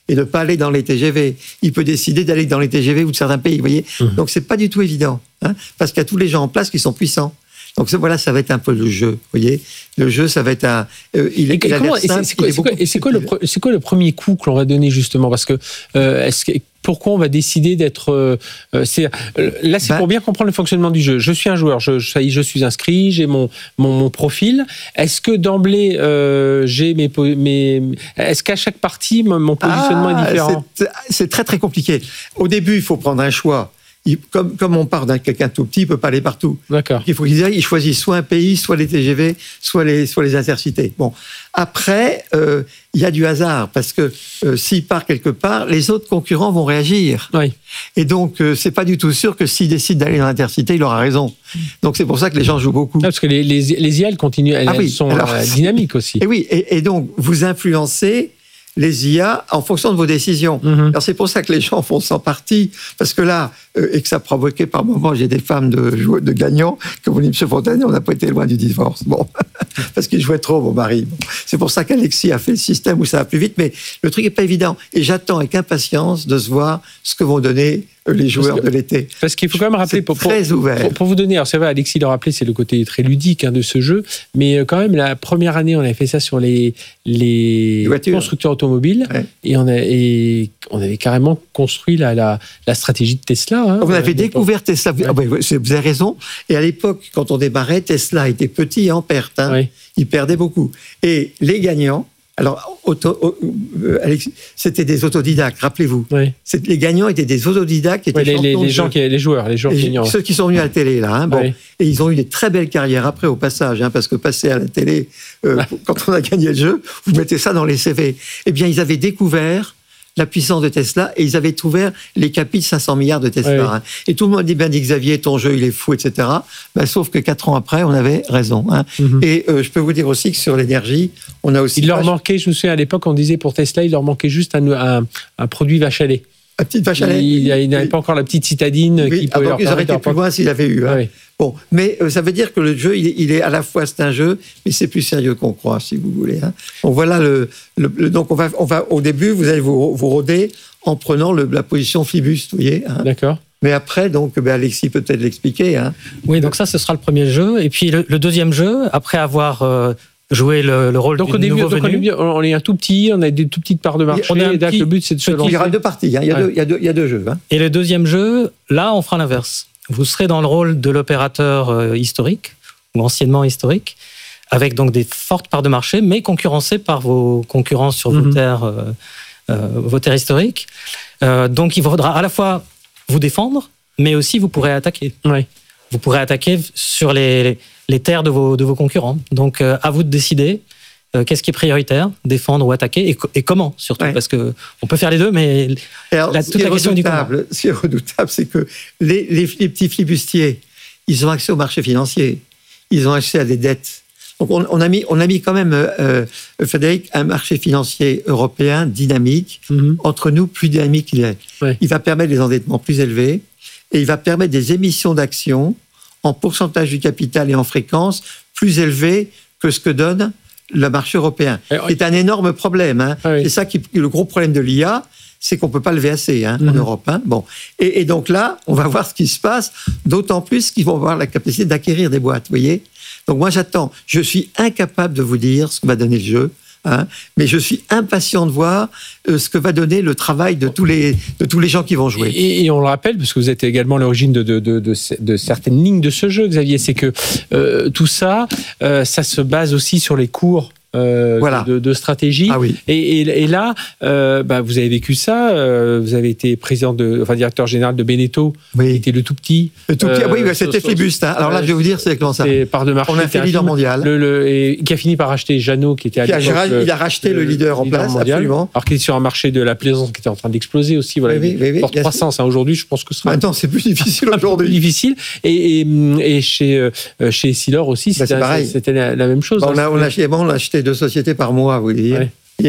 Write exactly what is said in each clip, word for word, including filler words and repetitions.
et de ne pas aller dans les T G V. Il peut décider d'aller dans les T G V ou de certains pays, vous voyez. Mmh. Donc, c'est pas du tout évident, hein, parce qu'il y a tous les gens en place qui sont puissants. Donc voilà, ça va être un peu le jeu, vous voyez. Le jeu, ça va être un... Euh, il, et, il a comment, l'air simple, et c'est quoi, c'est quoi, et c'est quoi, le, c'est quoi le premier coup que l'on va donner, justement? Parce que, euh, est-ce que pourquoi on va décider d'être... Euh, c'est, euh, là, c'est bah, pour bien comprendre le fonctionnement du jeu. Je suis un joueur, je, je, je suis inscrit, j'ai mon, mon, mon profil. Est-ce que d'emblée, euh, j'ai mes, mes... Est-ce qu'à chaque partie, mon positionnement ah, est différent? c'est, c'est très, très compliqué. Au début, il faut prendre un choix. Il, comme, comme on part d'un quelqu'un tout petit, il ne peut pas aller partout. D'accord. Il faut qu'il il choisisse soit un pays, soit les T G V, soit les, soit les intercités. Bon. Après, euh, il y a du hasard, parce que euh, s'il part quelque part, les autres concurrents vont réagir. Oui. Et donc, euh, c'est pas du tout sûr que s'il décide d'aller dans l'intercité, il aura raison. Donc, c'est pour ça que les gens jouent beaucoup. Ah, parce que les, les, les I A, elles continuent, elles, ah oui, elles sont alors, euh, dynamiques aussi. Et oui, et, et donc, vous influencez les I A en fonction de vos décisions. Mmh. Alors c'est pour ça que les gens font sans partie, parce que là, euh, et que ça provoquait par moments, j'ai des femmes de, de gagnants, comme vous dites, M. Fontaine, on n'a pas été loin du divorce. Bon, parce qu'ils jouaient trop, mon mari. Bon. C'est pour ça qu'Alexis a fait le système où ça va plus vite, mais le truc n'est pas évident. Et j'attends avec impatience de se voir ce que vont donner les joueurs que, de l'été. Parce qu'il faut quand même rappeler, pour, très pour, ouvert. Pour, pour vous donner, alors c'est vrai, Alexis l'a rappelé, c'est le côté très ludique hein, de ce jeu, mais quand même, la première année, on avait fait ça sur les, les, les constructeurs automobiles, ouais. et, on a, et on avait carrément construit la, la, la stratégie de Tesla. Hein, vous avez découvert Tesla, ouais. ah ben, vous avez raison, et à l'époque, quand on démarrait, Tesla était petit en perte, hein, ouais. il perdait beaucoup. Et les gagnants, alors, auto, euh, Alex, c'était des autodidactes, rappelez-vous. Oui. C'est, les gagnants étaient des autodidactes. Qui étaient oui, les, les, les, gens qui, les joueurs, les joueurs les, gagnants. Ceux qui sont venus à la télé, là. Hein, bon, oui. Et ils ont eu des très belles carrières après, au passage, hein, parce que passer à la télé, euh, ah. quand on a gagné le jeu, vous mettez ça dans les C V. Eh bien, ils avaient découvert la puissance de Tesla, et ils avaient trouvé les capis de cinq cents milliards de Tesla. Oui. Hein. Et tout le monde dit, ben, dit Xavier, ton jeu, il est fou, et cetera. Ben, sauf que quatre ans après, on avait raison. Hein. Mm-hmm. Et euh, je peux vous dire aussi que sur l'énergie, on a aussi... Il leur manquait, je me souviens, à l'époque, on disait pour Tesla, il leur manquait juste un, un, un produit vache à lait. La petite vache à lait. Il, il n'avait pas encore la petite citadine oui, qui pouvait ah, leur ils auraient été plus loin s'il avait eu. Hein. Oui. Bon, mais euh, ça veut dire que le jeu, il est, il est à la fois c'est un jeu, mais c'est plus sérieux qu'on croit, si vous voulez. Hein. Donc voilà le, le, le donc on va, on va au début, vous allez vous, vous rôder en prenant le, la position flibuste, vous voyez. Hein. D'accord. Mais après, donc, ben Alexis peut peut-être l'expliquer. Hein. Oui, donc ça, ce sera le premier jeu, et puis le, le deuxième jeu, après avoir euh, joué le, le rôle donc du au début, nouveau donc venu. On est un tout petit, on a des tout petites parts de marché. On a un et petit, le but, c'est de se lancer. Il y aura deux parties. Hein. Il y a ouais. deux, il y a deux, il y a deux jeux. Hein. Et le deuxième jeu, là, on fera l'inverse. Vous serez dans le rôle de l'opérateur euh, historique, ou anciennement historique, avec donc des fortes parts de marché, mais concurrencé par vos concurrents sur mm-hmm. vos terres, euh, euh, vos terres historiques. Euh, donc, il faudra à la fois vous défendre, mais aussi vous pourrez attaquer. Oui. Vous pourrez attaquer sur les, les terres de vos, de vos concurrents. Donc, euh, à vous de décider euh, qu'est-ce qui est prioritaire, défendre ou attaquer, et, et comment surtout, ouais. parce que on peut faire les deux, mais alors, la, toute la question est du comment. Ce qui est redoutable, c'est que les, les, les petits flibustiers, ils ont accès au marché financier, ils ont accès à des dettes. Donc on, on, a, mis, on a mis quand même, euh, Frédéric, un marché financier européen dynamique, mm-hmm. entre nous plus dynamique qu'il est. Ouais. Il va permettre des endettements plus élevés et il va permettre des émissions d'actions en pourcentage du capital et en fréquence plus élevées que ce que donne le marché européen. Et c'est un énorme problème. Hein. Ah oui. C'est ça qui le gros problème de l'I A, c'est qu'on ne peut pas le V A C hein, mm-hmm. en Europe. Hein. Bon. Et, et donc là, on va voir ce qui se passe, d'autant plus qu'ils vont avoir la capacité d'acquérir des boîtes, vous voyez. Donc moi, j'attends. Je suis incapable de vous dire ce que va donner le jeu, hein, mais je suis impatient de voir euh, ce que va donner le travail de tous les, de tous les gens qui vont jouer. Et, et on le rappelle, parce que vous êtes également à l'origine de, de, de, de, de certaines lignes de ce jeu, Xavier, c'est que euh, tout ça, euh, ça se base aussi sur les cours Euh, voilà. de, de stratégie. Ah oui. et, et, et là, euh, bah, vous avez vécu ça. Euh, vous avez été président de, enfin directeur général de Beneteau, oui. qui était le tout petit. Le tout petit. Euh, oui, c'était Flibuste. Hein. Alors là, je vais vous dire, c'est comment ça. Par de marché. On a fait leader mondial. Le, le, et qui a fini par racheter Jeannot, qui était à qui l'époque. A, le, il a racheté le, le leader en leader place, mondial, absolument. Alors qu'il était sur un marché de la plaisance qui était en train d'exploser aussi. Voilà, oui, oui, oui, forte croissance. Hein, aujourd'hui, je pense que ce sera. Maintenant, c'est plus difficile aujourd'hui. Plus difficile. Et, et, et chez euh, chez Essilor aussi, bah, c'était, c'était la, la même chose. Bah, hein, on, a, on, a, on a acheté deux sociétés par mois, vous voyez. Ouais.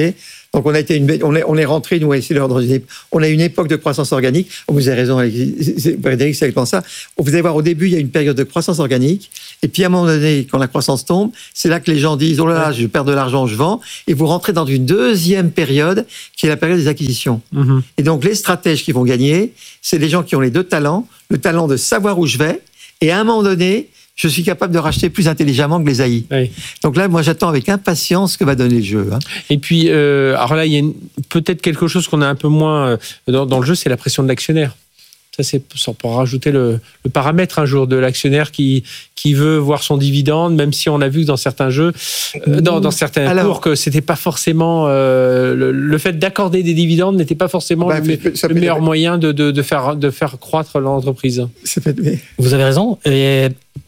Donc on a été une, on est, on est rentré, nous, ici, dans une, on a une époque de croissance organique. Vous avez raison, Frédéric, c'est exactement ça. Vous allez voir, au début, il y a une période de croissance organique. Et puis, à un moment donné, quand la croissance tombe, c'est là que les gens disent, oh là là, je perds de l'argent, je vends. Et vous rentrez dans une deuxième période, qui est la période des acquisitions. Mm-hmm. Et donc, les stratèges qui vont gagner, c'est les gens qui ont les deux talents, le talent de savoir où je vais, et à un moment donné, je suis capable de racheter plus intelligemment que les A I. Oui. Donc là, moi, j'attends avec impatience ce que va donner le jeu. Hein. Et puis, euh, alors là, il y a une, peut-être quelque chose qu'on a un peu moins dans, dans le jeu, c'est la pression de l'actionnaire. Ça, c'est pour rajouter le, le paramètre un jour de l'actionnaire qui, qui veut voir son dividende, même si on a vu que dans certains jeux, euh, dans, dans certains alors, cours, que c'était pas forcément euh, le, le fait d'accorder des dividendes n'était pas forcément bah, le, le meilleur fait... moyen de, de, de faire de faire croître l'entreprise. Fait... Vous avez raison. Et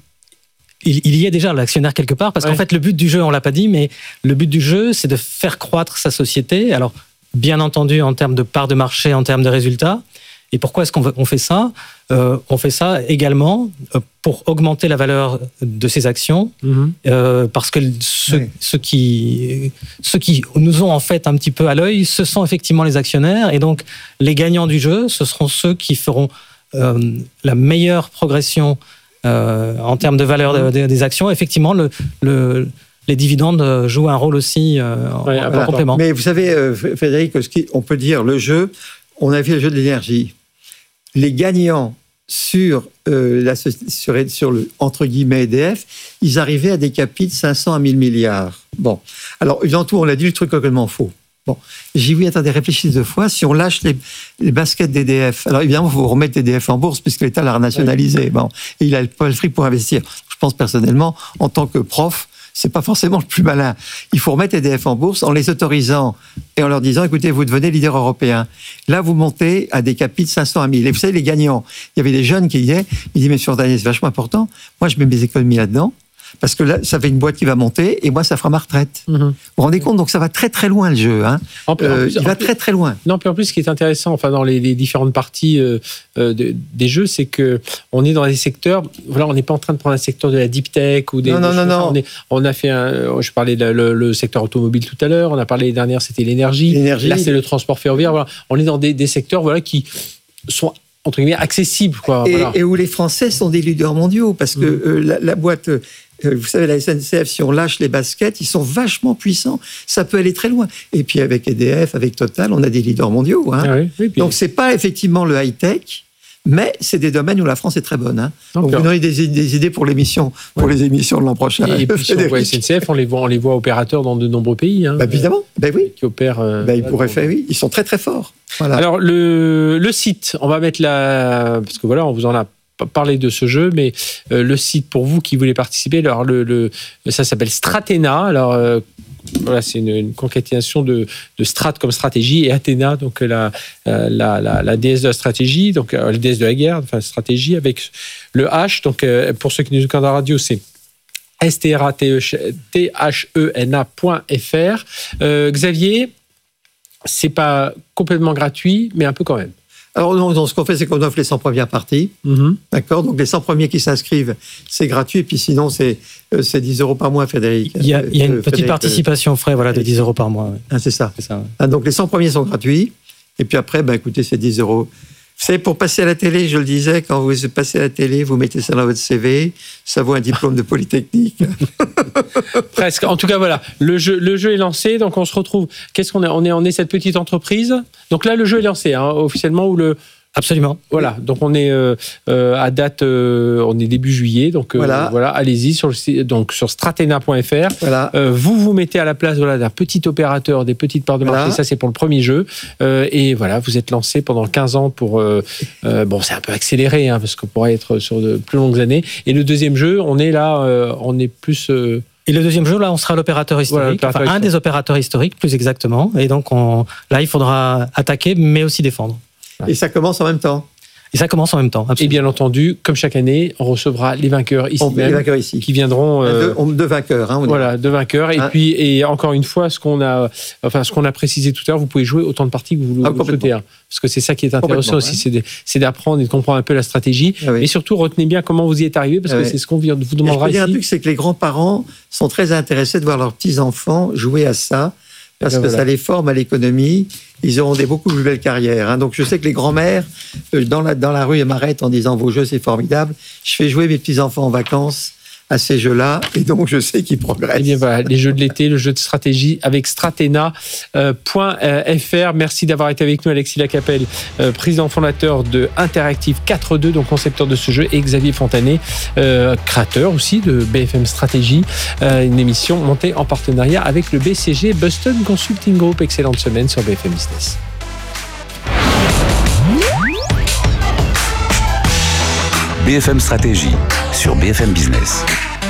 il y a déjà l'actionnaire quelque part, parce ouais. qu'en fait, le but du jeu, on l'a pas dit, mais le but du jeu, c'est de faire croître sa société. Alors, bien entendu, en termes de part de marché, en termes de résultats. Et pourquoi est-ce qu'on fait ça ? euh, On fait ça également pour augmenter la valeur de ses actions, mmh. euh, parce que ceux, oui. ceux, qui, ceux qui nous ont en fait un petit peu à l'œil, ce sont effectivement les actionnaires. Et donc, les gagnants du jeu, ce seront ceux qui feront euh, la meilleure progression Euh, en termes de valeur de, de, des actions. Effectivement, le, le, les dividendes jouent un rôle aussi euh, ouais, en voilà. complément. Mais vous savez, euh, Frédéric, ce qui, on peut dire, le jeu, on a vu le jeu de l'énergie. Les gagnants sur, euh, la, sur, sur le, entre guillemets, E D F, ils arrivaient à des capitaux de cinq cents à mille milliards. Bon. Alors, dans tout, on a dit le truc complètement faux. Bon, j'ai dit, attendez, réfléchissez deux fois. Si on lâche les, les baskets d'E D F, alors évidemment, il faut remettre l'E D F en bourse puisque l'État l'a renationalisé. Oui. Bon, et il a pas le fric pour investir. Je pense personnellement, en tant que prof, c'est pas forcément le plus malin. Il faut remettre l'E D F en bourse en les autorisant et en leur disant, écoutez, vous devenez leader européen. Là, vous montez à des capitaux de cinq cents à mille. Et vous savez, les gagnants, il y avait des jeunes qui disaient, ils disaient, mais sur Daniel, c'est vachement important. Moi, je mets mes économies là-dedans. Parce que là, ça fait une boîte qui va monter, et moi, ça fera ma retraite. Mmh. Vous vous rendez compte ? Donc, ça va très, très loin, le jeu. Hein. En plus, euh, en plus, il va plus, très, très loin. Non, puis en plus, ce qui est intéressant, enfin, dans les, les différentes parties euh, de, des jeux, c'est qu'on est dans des secteurs... Voilà, on n'est pas en train de prendre un secteur de la deep tech ou des... Non, non, non, non. On, est, on a fait un... Je parlais de le, le secteur automobile tout à l'heure. On a parlé, les dernières, c'était l'énergie. L'énergie. Là, c'est le transport ferroviaire. Voilà. On est dans des, des secteurs voilà, qui sont... entre guillemets, accessibles. Quoi. Et, voilà. et où les Français sont des leaders mondiaux, parce que mmh. euh, la, la boîte... Euh, vous savez, la S N C F, si on lâche les baskets, ils sont vachement puissants. Ça peut aller très loin. Et puis avec E D F, avec Total, on a des leaders mondiaux. Hein. Ah oui, oui, puis... Donc c'est pas effectivement le high-tech, mais c'est des domaines où la France est très bonne. Hein. Donc, Donc vous aurez des, des idées pour l'émission, pour ouais. les émissions de l'an prochain. Et, et puis si on voit S N C F, on les voit, on les voit opérateurs dans de nombreux pays. Hein, bah, évidemment, ben oui. Qui opèrent. Euh, bah, ils pourraient faire, oui. Ils sont très très forts. Voilà. Alors le, le site, on va mettre la, parce que voilà, on vous en a parler de ce jeu, mais euh, le site pour vous qui voulez participer, alors le, le ça s'appelle Stratena. Alors euh, voilà, c'est une, une concaténation de, de strat comme stratégie et Athéna, donc la, la, la, la déesse de la stratégie, donc euh, la déesse de la guerre, enfin stratégie avec le H. Donc euh, pour ceux qui nous écoutent en radio, c'est S T R A T H E N A point F R. Euh, Xavier, c'est pas complètement gratuit, mais un peu quand même. Alors, non, non, ce qu'on fait, c'est qu'on offre les cent premières parties. Mm-hmm. D'accord ? Donc, les cent premiers qui s'inscrivent, c'est gratuit. Et puis, sinon, c'est, euh, c'est dix euros par mois, Frédéric. Il y a, il y a une euh, petite participation frais voilà, de dix euros par mois. Ouais. Ah, c'est ça. C'est ça ouais. Ah, donc, les cent premiers sont gratuits. Et puis après, ben, écoutez, c'est dix euros. Vous savez, pour passer à la télé, je le disais, quand vous passez à la télé, vous mettez ça dans votre C V, ça vaut un diplôme de Polytechnique. Presque. En tout cas, voilà, le jeu, le jeu est lancé, donc on se retrouve. Qu'est-ce qu'on est ? On est, on est cette petite entreprise. Donc là, le jeu est lancé, hein, officiellement, ou le... Absolument. Voilà, donc on est euh, euh, à date, euh, on est début juillet, donc euh, voilà. voilà, allez-y sur le, donc sur stratena point F R. Voilà. Euh, vous vous mettez à la place voilà d'un petit opérateur, des petites parts de marché. Voilà. Ça c'est pour le premier jeu, euh, et voilà, vous êtes lancé pendant quinze ans pour euh, euh, bon, c'est un peu accéléré hein, parce qu'on pourrait être sur de plus longues années. Et le deuxième jeu, on est là, euh, on est plus euh, Et le deuxième jeu, là, on sera l'opérateur historique, voilà, enfin, un des opérateurs historiques, plus exactement. Et donc, on, là, il faudra attaquer, mais aussi défendre. Et ça commence en même temps. Et ça commence en même temps, absolument. Et bien entendu, comme chaque année, on recevra les vainqueurs ici on, même, les vainqueurs ici. qui viendront. Euh, deux, deux vainqueurs, hein, on voilà, deux vainqueurs. Et hein. puis, et encore une fois, ce qu'on a, enfin, ce qu'on a précisé tout à l'heure, vous pouvez jouer autant de parties que vous, ah, vous souhaitez, hein, parce que c'est ça qui est intéressant aussi, ouais. c'est, de, c'est d'apprendre et de comprendre un peu la stratégie. Ah, oui. Et surtout, retenez bien comment vous y êtes arrivé, parce ah, que oui. c'est ce qu'on vous demandera ici. Je peux dire un truc, c'est que les grands-parents sont très intéressés de voir leurs petits enfants jouer à ça. parce ben que voilà. ça les forme à l'économie. Ils auront des beaucoup plus belles carrières. Hein. Donc je sais que les grands-mères, euh, dans la, dans la rue, elles m'arrêtent en disant « Vos jeux, c'est formidable ». Je fais jouer mes petits-enfants en vacances à ces jeux-là, et donc je sais qu'ils progressent. Eh bien voilà, les jeux de l'été, le jeu de stratégie avec Stratena point F R. Merci d'avoir été avec nous, Alexis Lacapelle, euh, président fondateur de Interactive quatre deux, donc concepteur de ce jeu, et Xavier Fontanet, euh, créateur aussi de B F M Stratégie, euh, une émission montée en partenariat avec le B C G Boston Consulting Group. Excellente semaine sur B F M Business. B F M Stratégie sur B F M Business.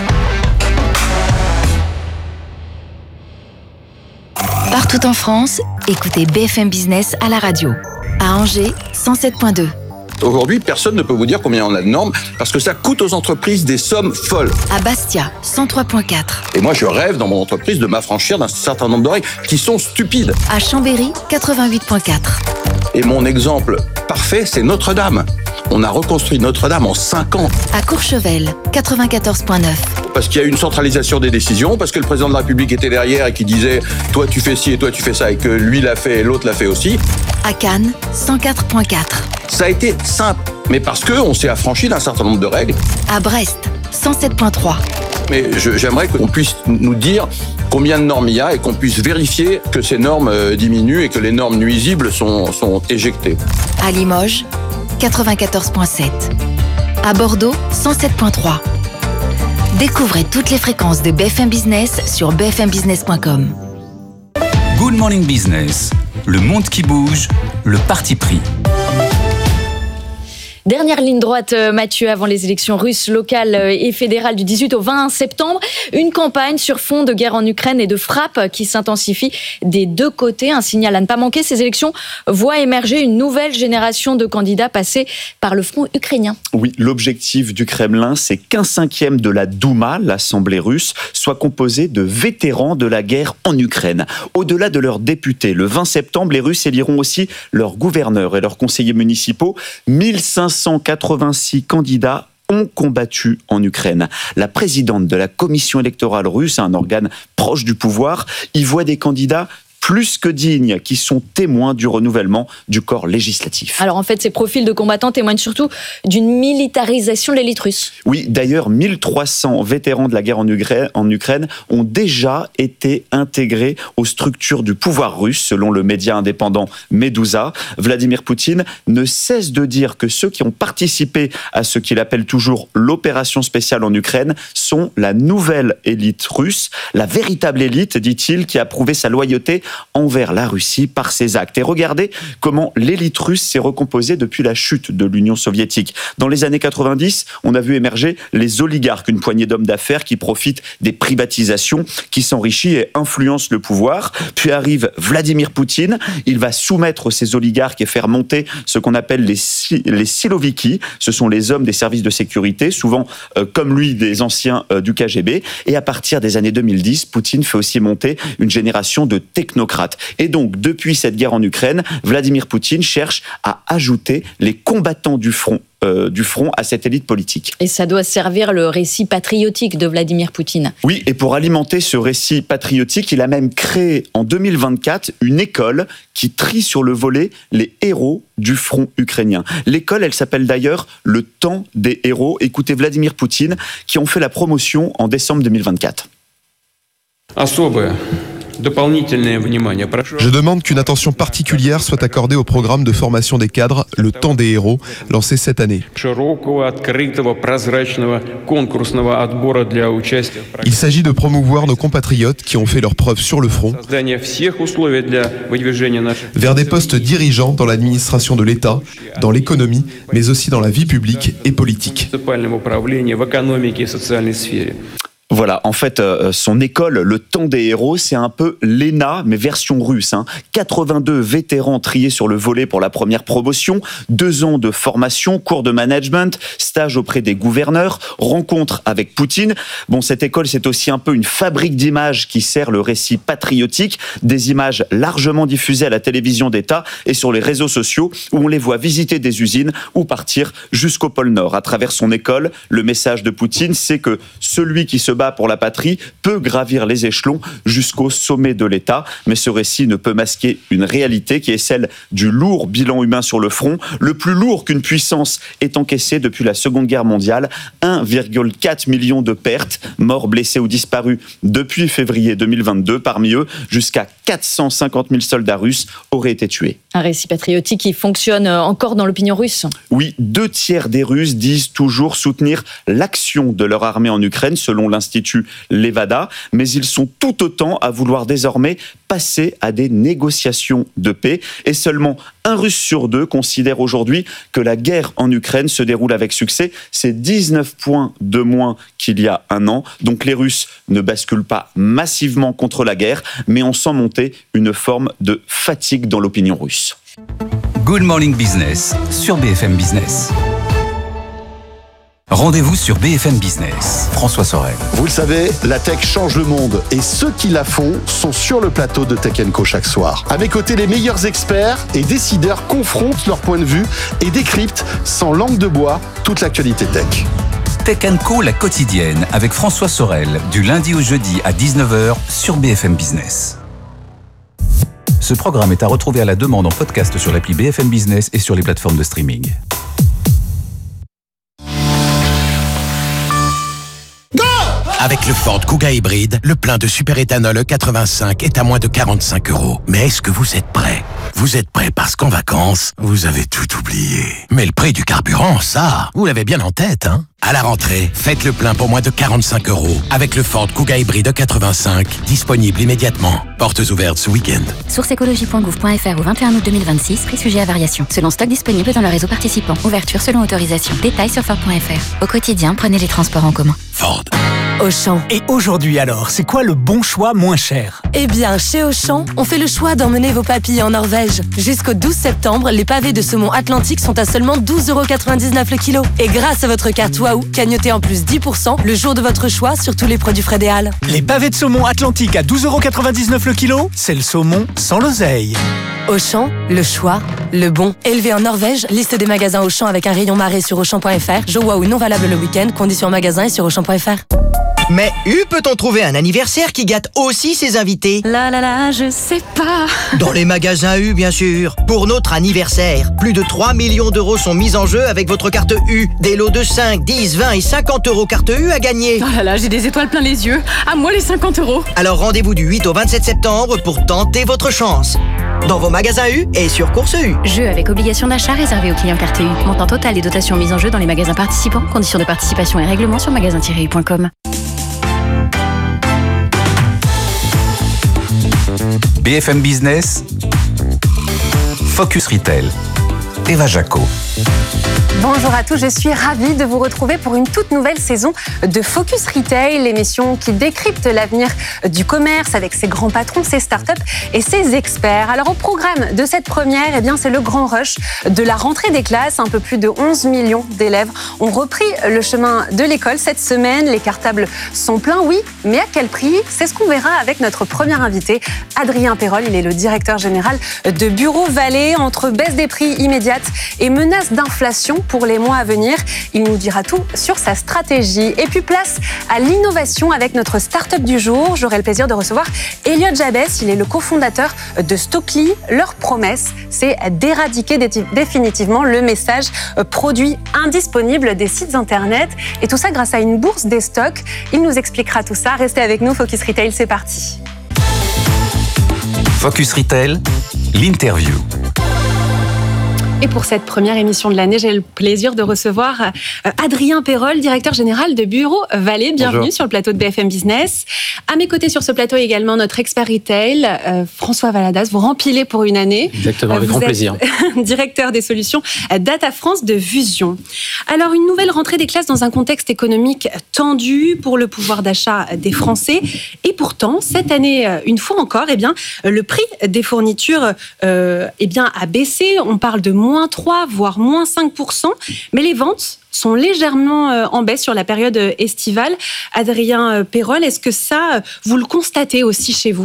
Partout en France, écoutez B F M Business à la radio. À Angers, cent sept virgule deux. Aujourd'hui, personne ne peut vous dire combien on a de normes parce que ça coûte aux entreprises des sommes folles. À Bastia, cent trois virgule quatre. Et moi, je rêve dans mon entreprise de m'affranchir d'un certain nombre de règles qui sont stupides. À Chambéry, quatre-vingt-huit virgule quatre. Et mon exemple parfait, c'est Notre-Dame. On a reconstruit Notre-Dame en cinq ans. À Courchevel, quatre-vingt-quatorze virgule neuf. Parce qu'il y a eu une centralisation des décisions, parce que le président de la République était derrière et qui disait « toi tu fais ci et toi tu fais ça » et que lui l'a fait et l'autre l'a fait aussi. À Cannes, cent quatre virgule quatre. Ça a été simple, mais parce qu'on s'est affranchi d'un certain nombre de règles. À Brest, cent sept virgule trois. Mais je, j'aimerais qu'on puisse nous dire combien de normes il y a et qu'on puisse vérifier que ces normes euh, diminuent et que les normes nuisibles sont, sont éjectées. À Limoges, quatre-vingt-quatorze virgule sept. À Bordeaux, cent sept virgule trois. Découvrez toutes les fréquences de B F M Business sur b f m business point com. Good Morning Business, le monde qui bouge, le parti pris. Dernière ligne droite, Mathieu, avant les élections russes locales et fédérales du dix-huit au vingt septembre. Une campagne sur fond de guerre en Ukraine et de frappe qui s'intensifie des deux côtés. Un signal à ne pas manquer. Ces élections voient émerger une nouvelle génération de candidats passés par le front ukrainien. Oui, l'objectif du Kremlin, c'est qu'un cinquième de la Douma, l'Assemblée russe, soit composé de vétérans de la guerre en Ukraine. Au-delà de leurs députés, le vingt septembre, les Russes éliront aussi leurs gouverneurs et leurs conseillers municipaux. mille cinq cent quatre-vingt-six candidats ont combattu en Ukraine. La présidente de la commission électorale russe, un organe proche du pouvoir, y voit des candidats plus que dignes, qui sont témoins du renouvellement du corps législatif. Alors en fait, ces profils de combattants témoignent surtout d'une militarisation de l'élite russe. Oui, d'ailleurs, mille trois cents vétérans de la guerre en Ukraine, en Ukraine ont déjà été intégrés aux structures du pouvoir russe, selon le média indépendant Meduza. Vladimir Poutine ne cesse de dire que ceux qui ont participé à ce qu'il appelle toujours l'opération spéciale en Ukraine sont la nouvelle élite russe, la véritable élite, dit-il, qui a prouvé sa loyauté envers la Russie par ses actes. Et regardez comment l'élite russe s'est recomposée depuis la chute de l'Union soviétique. Dans les années quatre-vingt-dix, on a vu émerger les oligarques, une poignée d'hommes d'affaires qui profitent des privatisations, qui s'enrichissent et influencent le pouvoir. Puis arrive Vladimir Poutine, il va soumettre ces oligarques et faire monter ce qu'on appelle les, les Siloviki. Ce sont les hommes des services de sécurité, souvent euh, comme lui des anciens euh, du K G B. Et à partir des années deux mille dix, Poutine fait aussi monter une génération de technocrates. Et donc, depuis cette guerre en Ukraine, Vladimir Poutine cherche à ajouter les combattants du front, euh, du front à cette élite politique. Et ça doit servir le récit patriotique de Vladimir Poutine. Oui, et pour alimenter ce récit patriotique, il a même créé en deux mille vingt-quatre une école qui trie sur le volet les héros du front ukrainien. L'école, elle s'appelle d'ailleurs le Temps des héros. Écoutez Vladimir Poutine, qui en fait la promotion en décembre deux mille vingt-quatre. Je demande qu'une attention particulière soit accordée au programme de formation des cadres, le Temps des héros, lancé cette année. Il s'agit de promouvoir nos compatriotes qui ont fait leurs preuves sur le front vers des postes dirigeants dans l'administration de l'État, dans l'économie, mais aussi dans la vie publique et politique. Voilà, en fait, euh, son école, le Temps des héros, c'est un peu l'E N A, mais version russe. Hein. quatre-vingt-deux vétérans triés sur le volet pour la première promotion, deux ans de formation, cours de management, stage auprès des gouverneurs, rencontre avec Poutine. Bon, cette école, c'est aussi un peu une fabrique d'images qui sert le récit patriotique, des images largement diffusées à la télévision d'État et sur les réseaux sociaux, où on les voit visiter des usines ou partir jusqu'au pôle Nord. À travers son école, le message de Poutine, c'est que celui qui se bat bat pour la patrie peut gravir les échelons jusqu'au sommet de l'État. Mais ce récit ne peut masquer une réalité qui est celle du lourd bilan humain sur le front, le plus lourd qu'une puissance ait encaissé depuis la Seconde Guerre mondiale. un virgule quatre million de pertes, morts, blessés ou disparus depuis février deux mille vingt-deux. Parmi eux, jusqu'à quatre cent cinquante mille soldats russes auraient été tués. Un récit patriotique qui fonctionne encore dans l'opinion russe. Oui, deux tiers des Russes disent toujours soutenir l'action de leur armée en Ukraine, selon l'Institut Levada, mais ils sont tout autant à vouloir désormais passer à des négociations de paix. Et seulement un Russe sur deux considère aujourd'hui que la guerre en Ukraine se déroule avec succès. C'est dix-neuf points de moins qu'il y a un an. Donc les Russes ne basculent pas massivement contre la guerre, mais on sent monter une forme de fatigue dans l'opinion russe. Good Morning Business sur B F M Business. Rendez-vous sur B F M Business. François Sorel. Vous le savez, la tech change le monde et ceux qui la font sont sur le plateau de Tech and Co chaque soir. À mes côtés, les meilleurs experts et décideurs confrontent leur point de vue et décryptent sans langue de bois toute l'actualité tech. Tech and Co, la quotidienne, avec François Sorel, du lundi au jeudi à dix-neuf heures sur B F M Business. Ce programme est à retrouver à la demande en podcast sur l'appli B F M Business et sur les plateformes de streaming. Avec le Ford Kuga hybride, le plein de superéthanol E quatre-vingt-cinq est à moins de quarante-cinq euros. Mais est-ce que vous êtes prêts ? Vous êtes prêts parce qu'en vacances, vous avez tout oublié. Mais le prix du carburant, ça, vous l'avez bien en tête, hein ? À la rentrée, faites le plein pour moins de quarante-cinq euros avec le Ford Kuga hybride E quatre-vingt-cinq, disponible immédiatement. Portes ouvertes ce week-end. Source écologie point gouv point f r au vingt et un août deux mille vingt-six, prix sujet à variation. Selon stock disponible dans le réseau participant. Ouverture selon autorisation. Détails sur Ford point f r. Au quotidien, prenez les transports en commun. Ford. Auchan. Et aujourd'hui alors, c'est quoi le bon choix moins cher ? Eh bien, chez Auchan, on fait le choix d'emmener vos papilles en Norvège. Jusqu'au douze septembre, les pavés de saumon Atlantique sont à seulement douze euros quatre-vingt-dix-neuf le kilo. Et grâce à votre carte Waouh, cagnotez en plus dix pour cent le jour de votre choix sur tous les produits Frédéal. Les pavés de saumon Atlantique à douze euros quatre-vingt-dix-neuf le kilo, c'est le saumon sans l'oseille. Auchan, le choix, le bon. Élevé en Norvège, liste des magasins Auchan avec un rayon marée sur Auchan point f r. Joe Waouh non valable le week-end, conditions en magasin et sur Auchan point f r. Mais U peut-on trouver un anniversaire qui gâte aussi ses invités ? Là là là, je sais pas. Dans les magasins U, bien sûr. Pour notre anniversaire, plus de trois millions d'euros sont mis en jeu avec votre carte U. Des lots de cinq, dix, vingt et cinquante euros carte U à gagner. Oh là là, j'ai des étoiles plein les yeux. À moi les cinquante euros. Alors rendez-vous du huit au vingt-sept septembre pour tenter votre chance. Dans vos magasins U et sur Course U. Jeu avec obligation d'achat réservé aux clients carte U. Montant total et dotation mise en jeu dans les magasins participants. Conditions de participation et règlements sur magasin tiret u point com. B F M Business, Focus Retail, Eva Jaco. Bonjour à tous, je suis ravie de vous retrouver pour une toute nouvelle saison de Focus Retail, l'émission qui décrypte l'avenir du commerce avec ses grands patrons, ses startups et ses experts. Alors au programme de cette première, eh bien, c'est le grand rush de la rentrée des classes. Un peu plus de onze millions d'élèves ont repris le chemin de l'école cette semaine. Les cartables sont pleins, oui, mais à quel prix ? C'est ce qu'on verra avec notre premier invité, Adrien Perrol. Il est le directeur général de Bureau Vallée. Entre baisse des prix immédiate et menace d'inflation pour les mois à venir, il nous dira tout sur sa stratégie. Et puis place à l'innovation avec notre start-up du jour. J'aurai le plaisir de recevoir Elliot Jabès. Il est le cofondateur de Stockly. Leur promesse, c'est d'éradiquer définitivement le message produit indisponible des sites internet. Et tout ça grâce à une bourse des stocks. Il nous expliquera tout ça. Restez avec nous, Focus Retail, c'est parti. Focus Retail, l'interview. Et pour cette première émission de l'année, j'ai le plaisir de recevoir Adrien Perrol, directeur général de Bureau Vallée. Bienvenue Bonjour. Sur le plateau de B F M Business. À mes côtés sur ce plateau également notre expert retail, euh, François Valadas. Vous rempilez pour une année. Exactement, avec vous grand plaisir. Directeur des solutions Data France de Vusion. Alors, une nouvelle rentrée des classes dans un contexte économique tendu pour le pouvoir d'achat des Français. Et pourtant, cette année, une fois encore, eh bien, le prix des fournitures euh, eh bien, a baissé. On parle de moins trois, voire moins cinq pour cent. Mais les ventes sont légèrement en baisse sur la période estivale. Adrien Perrol, est-ce que ça, vous le constatez aussi chez vous ?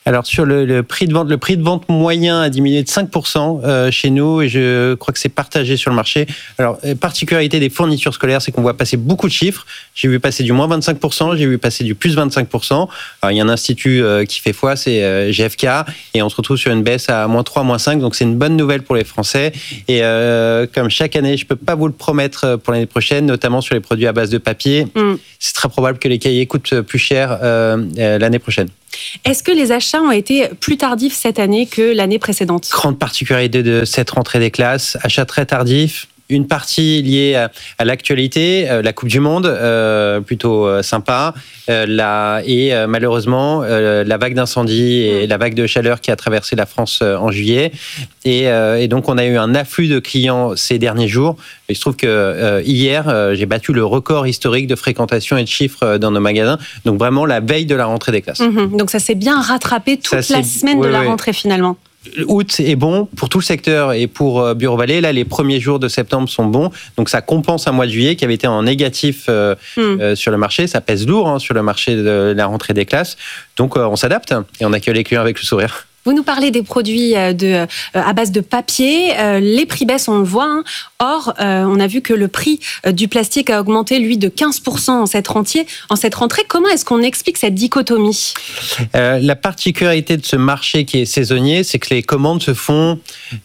Alors sur le, le prix de vente, le prix de vente moyen a diminué de cinq pour cent euh, chez nous et je crois que c'est partagé sur le marché. Alors particularité des fournitures scolaires, c'est qu'on voit passer beaucoup de chiffres. J'ai vu passer du moins vingt-cinq pour cent, j'ai vu passer du plus vingt-cinq pour cent. Alors il y a un institut euh, qui fait foi, c'est euh, G F K, et on se retrouve sur une baisse à moins trois, moins cinq. Donc c'est une bonne nouvelle pour les Français. Et euh, comme chaque année, je peux pas vous le promettre pour l'année prochaine, notamment sur les produits à base de papier. Mm. C'est très probable que les cahiers coûtent plus cher euh, euh, l'année prochaine. Est-ce que les achats ont été plus tardifs cette année que l'année précédente ? Grande particularité de cette rentrée des classes, achats très tardifs. Une partie liée à, à l'actualité, euh, la Coupe du Monde, euh, plutôt euh, sympa, euh, la, et euh, malheureusement euh, la vague d'incendie et la vague de chaleur qui a traversé la France euh, en juillet. Et, euh, et donc on a eu un afflux de clients ces derniers jours. Il se trouve que euh, hier, euh, j'ai battu le record historique de fréquentation et de chiffres dans nos magasins. Donc vraiment la veille de la rentrée des classes. Mmh, donc ça s'est bien rattrapé toute ça, la semaine oui, de la oui. rentrée finalement. Août est bon pour tout le secteur et pour Bureau Vallée. Là, les premiers jours de septembre sont bons. Donc, ça compense un mois de juillet qui avait été en négatif euh, mm. euh, sur le marché. Ça pèse lourd hein, sur le marché de la rentrée des classes. Donc, euh, on s'adapte et on accueille les clients avec le sourire. Vous nous parlez des produits de, à base de papier. Les prix baissent, on le voit. Hein. Or, on a vu que le prix du plastique a augmenté, lui, de quinze pour cent en cette rentrée. En cette rentrée, comment est-ce qu'on explique cette dichotomie ? euh, La particularité de ce marché qui est saisonnier, c'est que les commandes se font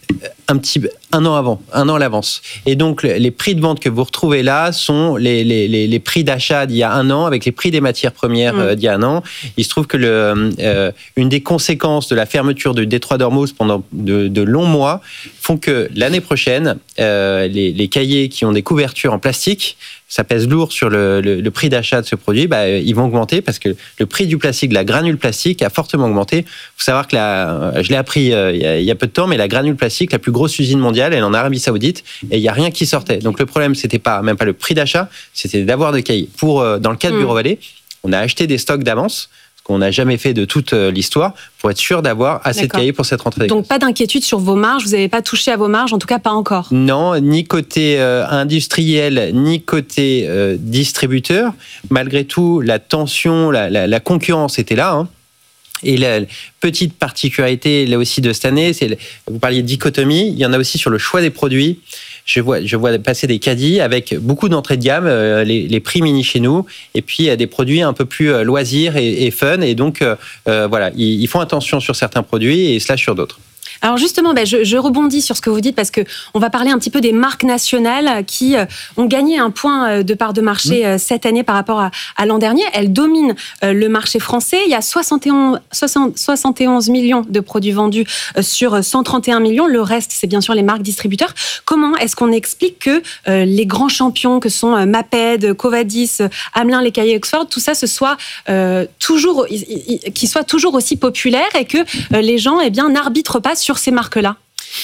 un petit un an avant, un an à l'avance. Et donc, les prix de vente que vous retrouvez là sont les, les, les, les prix d'achat d'il y a un an avec les prix des matières premières mmh. d'il y a un an. Il se trouve que le, euh, une des conséquences de la fermeture du détroit d'Ormuz pendant de, de longs mois font que l'année prochaine, euh, les, les cahiers qui ont des couvertures en plastique, ça pèse lourd sur le, le, le prix d'achat de ce produit, bah, ils vont augmenter parce que le prix du plastique, de la granule plastique, a fortement augmenté. Il faut savoir que la, je l'ai appris euh, il, y a, il y a peu de temps, mais la granule plastique, la plus grosse usine mondiale, elle est en Arabie Saoudite et il n'y a rien qui sortait. Donc le problème, c'était pas même pas le prix d'achat, c'était d'avoir des cahiers. Pour, euh, dans le cas de Bureau Vallée, on a acheté des stocks d'avance, ce qu'on n'a jamais fait de toute l'histoire, pour être sûr d'avoir assez D'accord. de cahiers pour cette rentrée. Donc pas d'inquiétude sur vos marges, vous n'avez pas touché à vos marges, en tout cas pas encore. Non, ni côté euh, industriel, ni côté euh, distributeur. Malgré tout, la tension, la, la, la concurrence était là. Hein. Et la petite particularité là aussi de cette année, c'est vous parliez de dichotomie, il y en a aussi sur le choix des produits. Je vois, je vois passer des caddies avec beaucoup d'entrées de gamme, euh, les, les prix mini chez nous, et puis euh, des produits un peu plus euh, loisirs et, et fun. Et donc, euh, euh, voilà, ils, ils font attention sur certains produits et slash sur d'autres. Alors justement, ben je, je rebondis sur ce que vous dites parce que on va parler un petit peu des marques nationales qui euh, ont gagné un point de part de marché euh, cette année par rapport à, à l'an dernier. Elles dominent euh, le marché français. Il y a soixante et onze, soixante, soixante et onze millions de produits vendus euh, sur cent trente et un millions. Le reste, c'est bien sûr les marques distributeurs. Comment est-ce qu'on explique que euh, les grands champions que sont euh, Maped, Covadis, Hamelin, les cahiers Oxford, tout ça, ce soit euh, toujours, qui soit toujours aussi populaire et que euh, les gens, eh bien, n'arbitrent pas sur ces marques-là?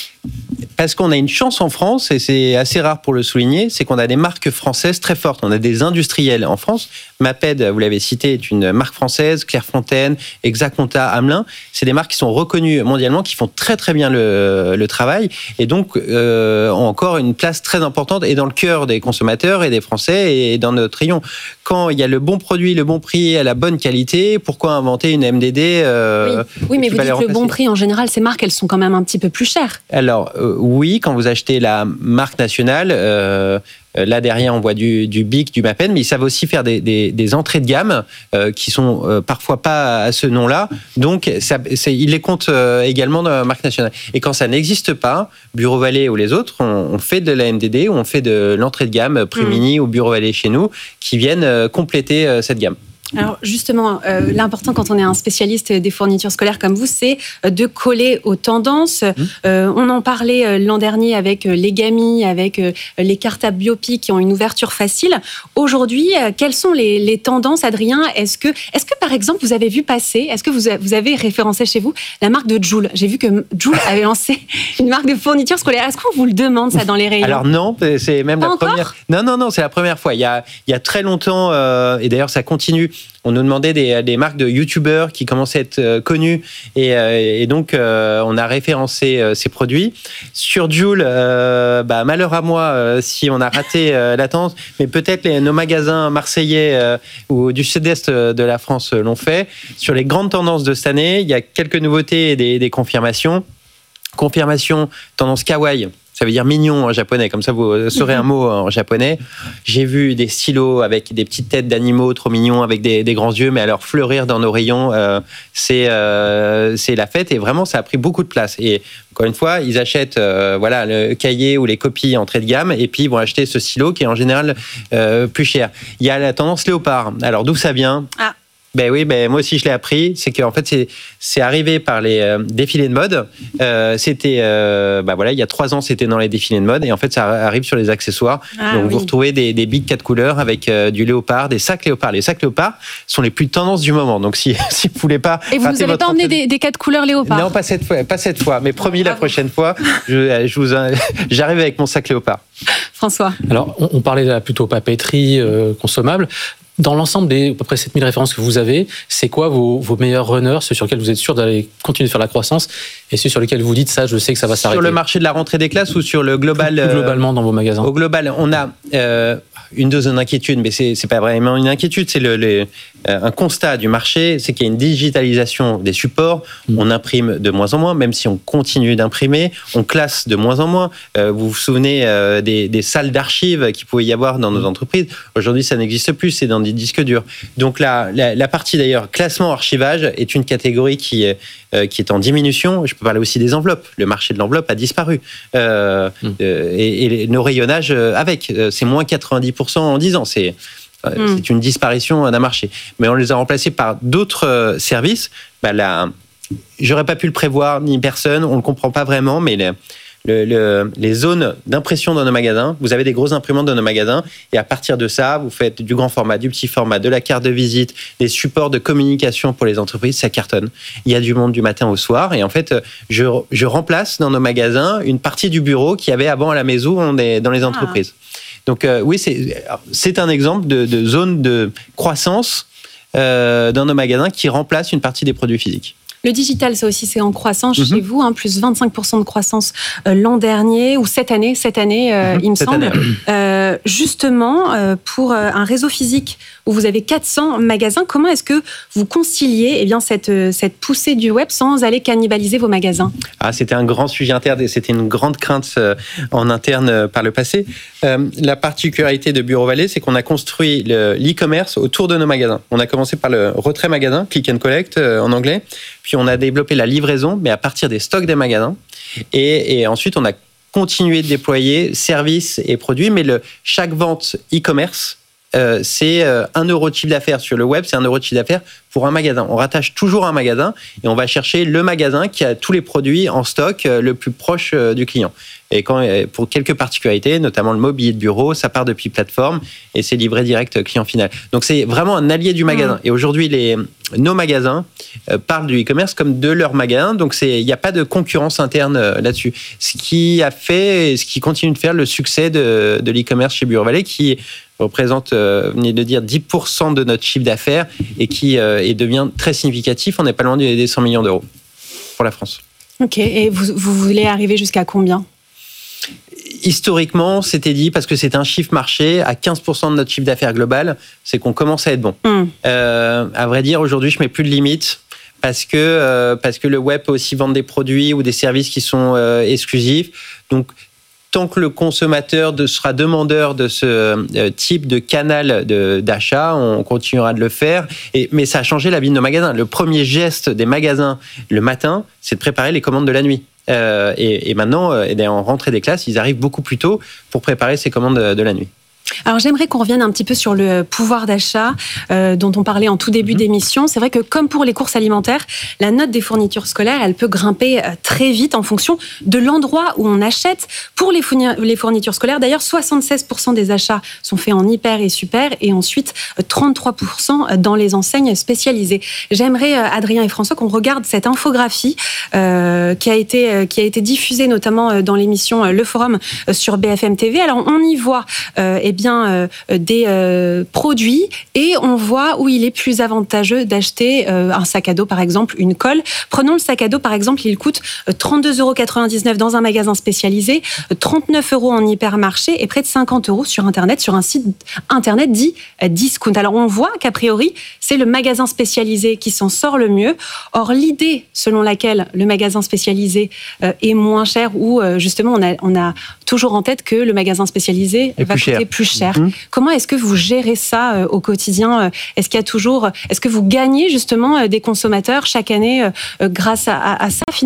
Parce qu'on a une chance en France, et c'est assez rare pour le souligner, c'est qu'on a des marques françaises très fortes. On a des industriels en France. Maped, vous l'avez cité, est une marque française. Clairefontaine, Exaconta, Hamelin, c'est des marques qui sont reconnues mondialement, qui font très très bien le, le travail, et donc euh, ont encore une place très importante et dans le cœur des consommateurs et des Français et dans notre rayon. Quand il y a le bon produit, le bon prix, à la bonne qualité, pourquoi inventer une M D D euh, Oui, oui mais vous dites le bon prix, en général, ces marques, elles sont quand même un petit peu plus chères. Alors, euh, oui, quand vous achetez la marque nationale, euh, là derrière on voit du, du Bic, du Maped, mais ils savent aussi faire des, des, des entrées de gamme euh, qui sont euh, parfois pas à ce nom-là. Donc, ça, c'est, ils les comptent euh, également dans la marque nationale. Et quand ça n'existe pas, Bureau Vallée ou les autres, on, on fait de la M D D ou on fait de l'entrée de gamme, Prix mmh. Mini ou Bureau Vallée chez nous, qui viennent euh, compléter euh, cette gamme. Alors justement, euh, l'important quand on est un spécialiste des fournitures scolaires comme vous, c'est de coller aux tendances. Mmh. Euh, on en parlait l'an dernier avec les Gami, avec les cartables Biopi qui ont une ouverture facile. Aujourd'hui, quelles sont les, les tendances, Adrien ? Est-ce que, est-ce que par exemple vous avez vu passer, est-ce que vous, vous avez référencé chez vous la marque de Joule ? J'ai vu que Joule avait lancé une marque de fournitures scolaires. Est-ce qu'on vous le demande ça dans les rayons ? Alors non, c'est même Pas la encore première. Non non non, c'est la première fois. Il y a il y a très longtemps euh, et d'ailleurs ça continue. on nous demandait des, des marques de youtubeurs qui commençaient à être euh, connus et, euh, et donc euh, on a référencé euh, ces produits. Sur Joule, euh, bah, malheur à moi euh, si on a raté euh, la tendance, mais peut-être les, nos magasins marseillais euh, ou du sud-est de la France l'ont fait. Sur les grandes tendances de cette année, il y a quelques nouveautés et des, des confirmations. Confirmation, tendance kawaii. Ça veut dire mignon en japonais, comme ça vous saurez un mot en japonais. J'ai vu des stylos avec des petites têtes d'animaux trop mignons, avec des, des grands yeux, mais alors fleurir dans nos rayons, euh, c'est, euh, c'est la fête et vraiment ça a pris beaucoup de place. Et encore une fois, ils achètent euh, voilà, le cahier ou les copies entrée de gamme et puis ils vont acheter ce stylo qui est en général euh, plus cher. Il y a la tendance léopard. Alors d'où ça vient ? Ah. Ben oui, ben moi aussi je l'ai appris. C'est qu'en fait c'est c'est arrivé par les euh, défilés de mode. Euh, c'était euh, ben voilà, il y a trois ans c'était dans les défilés de mode et en fait ça arrive sur les accessoires. Ah, Donc oui. vous retrouvez des des bigs quatre couleurs avec euh, du léopard, des sacs léopard. Les sacs léopard sont les plus tendances du moment. Donc si si vous voulez pas. Et vous rater nous avez votre pas emmené entrée- des, des quatre couleurs léopard? Non, pas cette fois, pas cette fois. Mais promis la prochaine fois, je, je vous j'arrive avec mon sac léopard. François. Alors, on, on parlait là plutôt papeterie, euh, consommable. Dans l'ensemble des à peu près sept mille références que vous avez, c'est quoi vos, vos meilleurs runners, ceux sur lesquels vous êtes sûr d'aller continuer de faire la croissance et ceux sur lesquels vous dites ça, je sais que ça va s'arrêter? Sur le marché de la rentrée des classes ou sur le global Plus globalement dans vos magasins? Au global, on a euh, une dose d'inquiétude, mais c'est c'est pas vraiment une inquiétude, c'est le, le, euh, un constat du marché, c'est qu'il y a une digitalisation des supports. Mmh. On imprime de moins en moins, même si on continue d'imprimer. On classe de moins en moins. Euh, vous vous souvenez euh, des, des salles d'archives qu'il pouvait y avoir dans nos entreprises. Aujourd'hui, ça n'existe plus, c'est dans des disques durs. Donc la, la, la partie d'ailleurs classement archivage est une catégorie qui est, euh, qui est en diminution. Je peux parler aussi des enveloppes. Le marché de l'enveloppe a disparu. Euh, mmh. euh, et, et nos rayonnages avec. C'est moins quatre-vingt-dix pour cent en dix ans. C'est euh, mmh. c'est une disparition d'un marché. Mais on les a remplacés par d'autres euh, services. Bah, là, j'aurais pas pu le prévoir, ni personne. On le comprend pas vraiment, mais les, Le, le, les zones d'impression dans nos magasins, vous avez des grosses imprimantes dans nos magasins et à partir de ça, vous faites du grand format, du petit format, de la carte de visite, des supports de communication pour les entreprises, ça cartonne. Il y a du monde du matin au soir et en fait, je, je remplace dans nos magasins une partie du bureau qu'il y avait avant à la maison dans les entreprises. Ah. Donc euh, oui, c'est, c'est un exemple de, de zone de croissance euh, dans nos magasins qui remplace une partie des produits physiques. Le digital, ça aussi, c'est en croissance mm-hmm. chez vous, hein, plus vingt-cinq pour cent de croissance euh, l'an dernier, ou cette année, cette année, euh, mm-hmm. il me cette semble. Euh, justement, euh, pour euh, un réseau physique où vous avez quatre cents magasins, comment est-ce que vous conciliez eh bien, cette, cette poussée du web sans aller cannibaliser vos magasins ? Ah, c'était un grand sujet interne et c'était une grande crainte euh, en interne euh, par le passé. Euh, la particularité de Bureau Vallée, c'est qu'on a construit le, l'e-commerce autour de nos magasins. On a commencé par le retrait magasin, click and collect euh, en anglais, puis on a développé la livraison, mais à partir des stocks des magasins. Et, et ensuite, on a continué de déployer services et produits, mais le, chaque vente e-commerce, Euh, c'est euh, un euro de chiffre d'affaires sur le web, c'est un euro de chiffre d'affaires pour un magasin. On rattache toujours un magasin et on va chercher le magasin qui a tous les produits en stock euh, le plus proche euh, du client. Et quand, euh, pour quelques particularités, notamment le mobilier de bureau, ça part depuis plateforme et c'est livré direct client final. Donc c'est vraiment un allié du magasin. Mmh. Et aujourd'hui, les, nos magasins euh, parlent du e-commerce comme de leur magasin. Donc il n'y a pas de concurrence interne euh, là-dessus. Ce qui a fait, ce qui continue de faire le succès de, de l'e-commerce chez Bureau Vallée, qui représente, euh, venez de dire, dix pour cent de notre chiffre d'affaires et qui euh, et devient très significatif. On n'est pas loin des cent millions d'euros pour la France. Ok, et vous, vous voulez arriver jusqu'à combien ? Historiquement, c'était dit, parce que c'est un chiffre marché, à quinze pour cent de notre chiffre d'affaires global, c'est qu'on commence à être bon. Mm. Euh, à vrai dire, aujourd'hui, je ne mets plus de limites. Parce que, euh, parce que le web peut aussi vendre des produits ou des services qui sont euh, exclusifs. Donc, tant que le consommateur de, sera demandeur de ce euh, type de canal de, d'achat, on continuera de le faire. Et, mais ça a changé la vie de nos magasins. Le premier geste des magasins le matin, c'est de préparer les commandes de la nuit. Euh, et, et maintenant, euh, en rentrée des classes, ils arrivent beaucoup plus tôt pour préparer ces commandes de, de la nuit. Alors j'aimerais qu'on revienne un petit peu sur le pouvoir d'achat euh, dont on parlait en tout début mmh. d'émission. C'est vrai que comme pour les courses alimentaires, la note des fournitures scolaires, elle peut grimper euh, très vite en fonction de l'endroit où on achète. Pour les, fourni- les fournitures scolaires, d'ailleurs, soixante-seize pour cent des achats sont faits en hyper et super et ensuite euh, trente-trois pour cent dans les enseignes spécialisées. J'aimerais, euh, Adrien et François, qu'on regarde cette infographie euh, qui a été, euh, qui a été diffusée notamment euh, dans l'émission euh, Le Forum euh, sur B F M T V. Alors on y voit euh, eh bien, bien euh, des euh, produits et on voit où il est plus avantageux d'acheter euh, un sac à dos, par exemple, une colle. Prenons le sac à dos, par exemple, il coûte trente-deux euros quatre-vingt-dix-neuf dans un magasin spécialisé, trente-neuf euros en hypermarché et près de cinquante euros sur Internet, sur un site Internet dit discount. Alors, on voit qu'a priori, c'est le magasin spécialisé qui s'en sort le mieux. Or, l'idée selon laquelle le magasin spécialisé euh, est moins cher ou euh, justement, on a, on a toujours en tête que le magasin spécialisé Et va plus coûter cher. plus cher. Mmh. Comment est-ce que vous gérez ça euh, au quotidien ? Est-ce qu'il y a toujours, est-ce que vous gagnez justement euh, des consommateurs chaque année euh, euh, grâce à, à, à ça finalement ?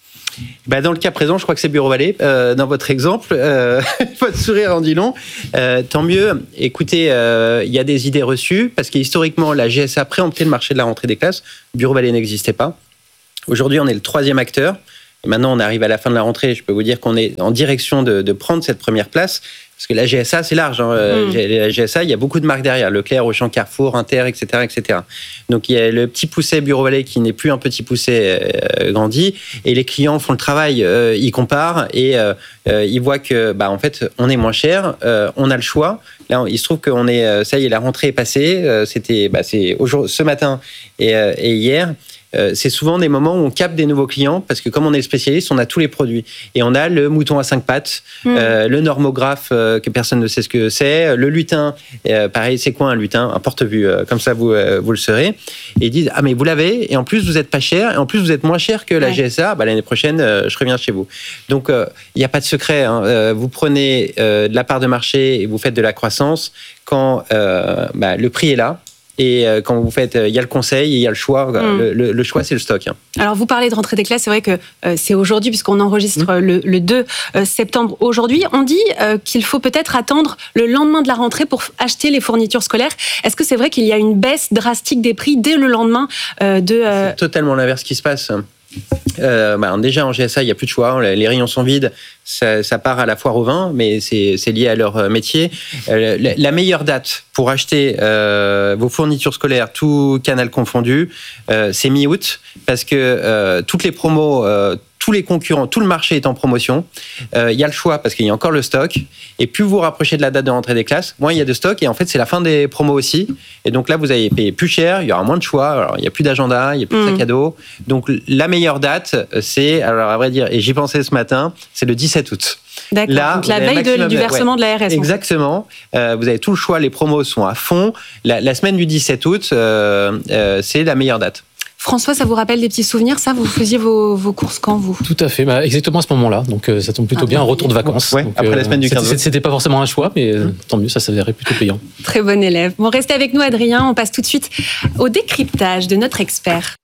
Bah dans le cas présent, je crois que c'est Bureau Vallée. Euh, dans votre exemple, euh, votre sourire en dit long. Euh, tant mieux. Écoutez, il euh, y a des idées reçues parce qu'historiquement, la G S A préemptait le marché de la rentrée des classes. Bureau Vallée n'existait pas. Aujourd'hui, on est le troisième acteur. Et maintenant, on arrive à la fin de la rentrée. Je peux vous dire qu'on est en direction de, de prendre cette première place. Parce que la G S A, c'est large. Hein. Mmh. La G S A, il y a beaucoup de marques derrière. Leclerc, Auchan, Carrefour, Inter, et cetera, et cetera. Donc, il y a le petit pousset Bureau Vallée qui n'est plus un petit pousset euh, grandi. Et les clients font le travail. Euh, ils comparent et euh, euh, ils voient que, bah, en fait, on est moins cher. Euh, on a le choix. Là, il se trouve qu'on est, ça y est, la rentrée est passée. Euh, c'était, bah, c'est aujourd'hui, ce matin et, euh, et hier. Euh, c'est souvent des moments où on capte des nouveaux clients parce que comme on est spécialiste, on a tous les produits. Et on a le mouton à cinq pattes, mmh. euh, le normographe euh, que personne ne sait ce que c'est, le lutin, euh, pareil, c'est quoi un lutin ? Un porte-vue, euh, comme ça vous, euh, vous le saurez. Et ils disent, ah mais vous l'avez, et en plus vous n'êtes pas cher, et en plus vous êtes moins cher que la ouais. G S A, bah, l'année prochaine euh, je reviens chez vous. Donc il euh, n'y a pas de secret, hein. euh, vous prenez euh, de la part de marché et vous faites de la croissance quand euh, bah, le prix est là. Et quand vous faites, il y a le conseil, il y a le choix. Mmh. Le, le, le choix, c'est le stock. Alors, vous parlez de rentrée des classes. C'est vrai que euh, c'est aujourd'hui, puisqu'on enregistre mmh. le, le deux septembre aujourd'hui. On dit euh, qu'il faut peut-être attendre le lendemain de la rentrée pour acheter les fournitures scolaires. Est-ce que c'est vrai qu'il y a une baisse drastique des prix dès le lendemain euh, de... Euh... C'est totalement l'inverse qui se passe. Euh, bah, déjà en G S A il n'y a plus de choix, les rayons sont vides, ça, ça part à la foire au vin, mais c'est, c'est lié à leur métier. Euh, la, la meilleure date pour acheter euh, vos fournitures scolaires, tout canal confondu, euh, c'est mi-août, parce que euh, toutes les promos, euh, tous les concurrents, tout le marché est en promotion. Il euh, y a le choix parce qu'il y a encore le stock. Et plus vous vous rapprochez de la date de rentrée des classes, moins il y a de stock. Et en fait, c'est la fin des promos aussi. Et donc là, vous allez payer plus cher, il y aura moins de choix. Alors, il n'y a plus d'agenda, il n'y a plus de sac à dos. Donc la meilleure date, c'est, alors à vrai dire, et j'y pensais ce matin, c'est le dix-sept août. D'accord, là, donc la veille de, du versement ouais. de la R S. Exactement. Euh, vous avez tout le choix, les promos sont à fond. La, la semaine du dix-sept août, euh, euh, c'est la meilleure date. François, ça vous rappelle des petits souvenirs, ça ? Vous faisiez vos, vos courses quand, vous ? Tout à fait, bah, exactement à ce moment-là. Donc euh, ça tombe plutôt ah, bien, un retour de vacances. Ouais, donc, après euh, la semaine du quinze août. C'était pas forcément un choix, mais euh, tant mieux, ça s'avérait plutôt payant. Très bon élève. Bon, restez avec nous, Adrien. On passe tout de suite au décryptage de notre expert.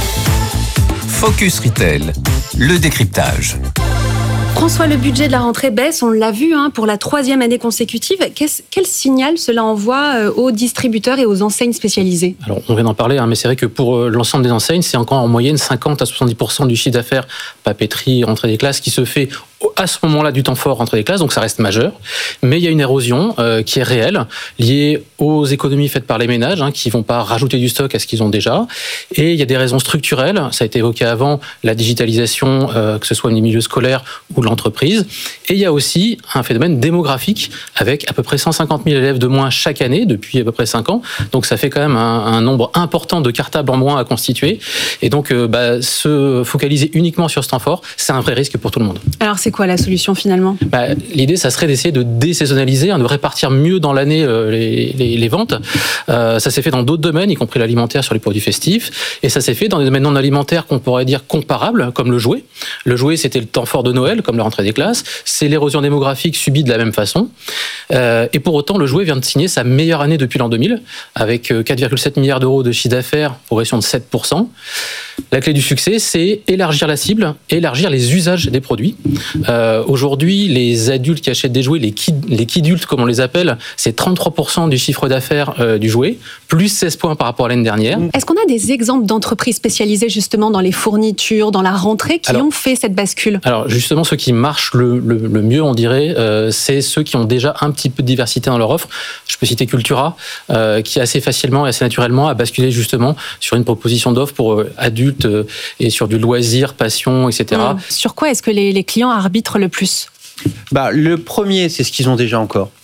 Focus Retail, le décryptage. François, le budget de la rentrée baisse, on l'a vu hein, pour la troisième année consécutive. Qu'est-ce, quel signal cela envoie aux distributeurs et aux enseignes spécialisées ? Alors, on vient d'en parler, hein, mais c'est vrai que pour l'ensemble des enseignes, c'est encore en moyenne cinquante à soixante-dix pour cent du chiffre d'affaires papeterie, rentrée des classes qui se fait à ce moment-là du temps fort rentrée des classes, donc ça reste majeur. Mais il y a une érosion euh, qui est réelle, liée aux économies faites par les ménages, hein, qui ne vont pas rajouter du stock à ce qu'ils ont déjà. Et il y a des raisons structurelles, ça a été évoqué avant, la digitalisation, euh, que ce soit au milieu scolaire ou de l'entreprise. Et il y a aussi un phénomène démographique, avec à peu près cent cinquante mille élèves de moins chaque année, depuis à peu près cinq ans. Donc ça fait quand même un, un nombre important de cartables en moins à constituer. Et donc euh, bah, se focaliser uniquement sur ce temps fort, c'est un vrai risque pour tout le monde. Alors c'est quoi la solution finalement ? bah, L'idée, ça serait d'essayer de désaisonnaliser, hein, de répartir mieux dans l'année euh, les, les, les ventes. Euh, ça s'est fait dans d'autres domaines, y compris l'alimentaire sur les produits festifs. Et ça s'est fait dans des domaines non alimentaires qu'on pourrait dire comparables, comme le jouet. Le jouet, c'était le temps fort de Noël, comme la rentrée des classes. C'est l'érosion démographique subie de la même façon. Euh, et pour autant, le jouet vient de signer sa meilleure année depuis l'an deux mille, avec quatre virgule sept milliards d'euros de chiffre d'affaires, progression de sept pour cent. La clé du succès, c'est élargir la cible, élargir les usages des produits. Euh, aujourd'hui, les adultes qui achètent des jouets, les kid, les kidultes comme on les appelle, c'est trente-trois pour cent du chiffre d'affaires euh, du jouet, plus seize points par rapport à l'année dernière. Est-ce qu'on a des exemples d'entreprises spécialisées justement dans les fournitures, dans la rentrée, qui alors, ont fait cette bascule ? Alors justement, ceux qui marchent le, le, le mieux, on dirait, euh, c'est ceux qui ont déjà un petit peu de diversité dans leur offre. Je peux citer Cultura, euh, qui assez facilement et assez naturellement a basculé justement sur une proposition d'offre pour euh, adultes euh, et sur du loisir, passion, et cetera. Mmh. Sur quoi est-ce que les, les clients arbitrent le plus ? Bah, le premier, c'est ce qu'ils ont déjà encore.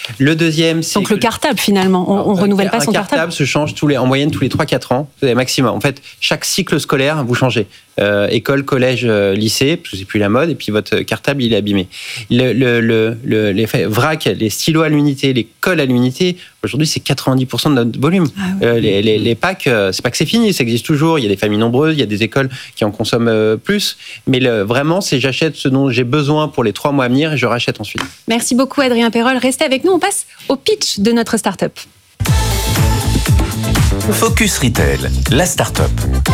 Le deuxième, c'est donc le cartable finalement, on, on renouvelle pas son cartable. Un cartable se change tous les, en moyenne tous les trois quatre ans, vous avez maximum. En fait, chaque cycle scolaire, vous changez. Euh, école, collège, euh, lycée, parce que c'est plus la mode, et puis votre cartable, il est abîmé. Le, le, le, le, les vracs, les stylos à l'unité, les cols à l'unité, aujourd'hui, c'est quatre-vingt-dix pour cent de notre volume. Ah ouais. euh, les, les, les packs, euh, c'est pas que c'est fini, ça existe toujours. Il y a des familles nombreuses, il y a des écoles qui en consomment euh, plus. Mais le, vraiment, c'est j'achète ce dont j'ai besoin pour les trois mois à venir et je rachète ensuite. Merci beaucoup, Adrien Perrol. Restez avec nous, on passe au pitch de notre start-up. Focus Retail, la start-up.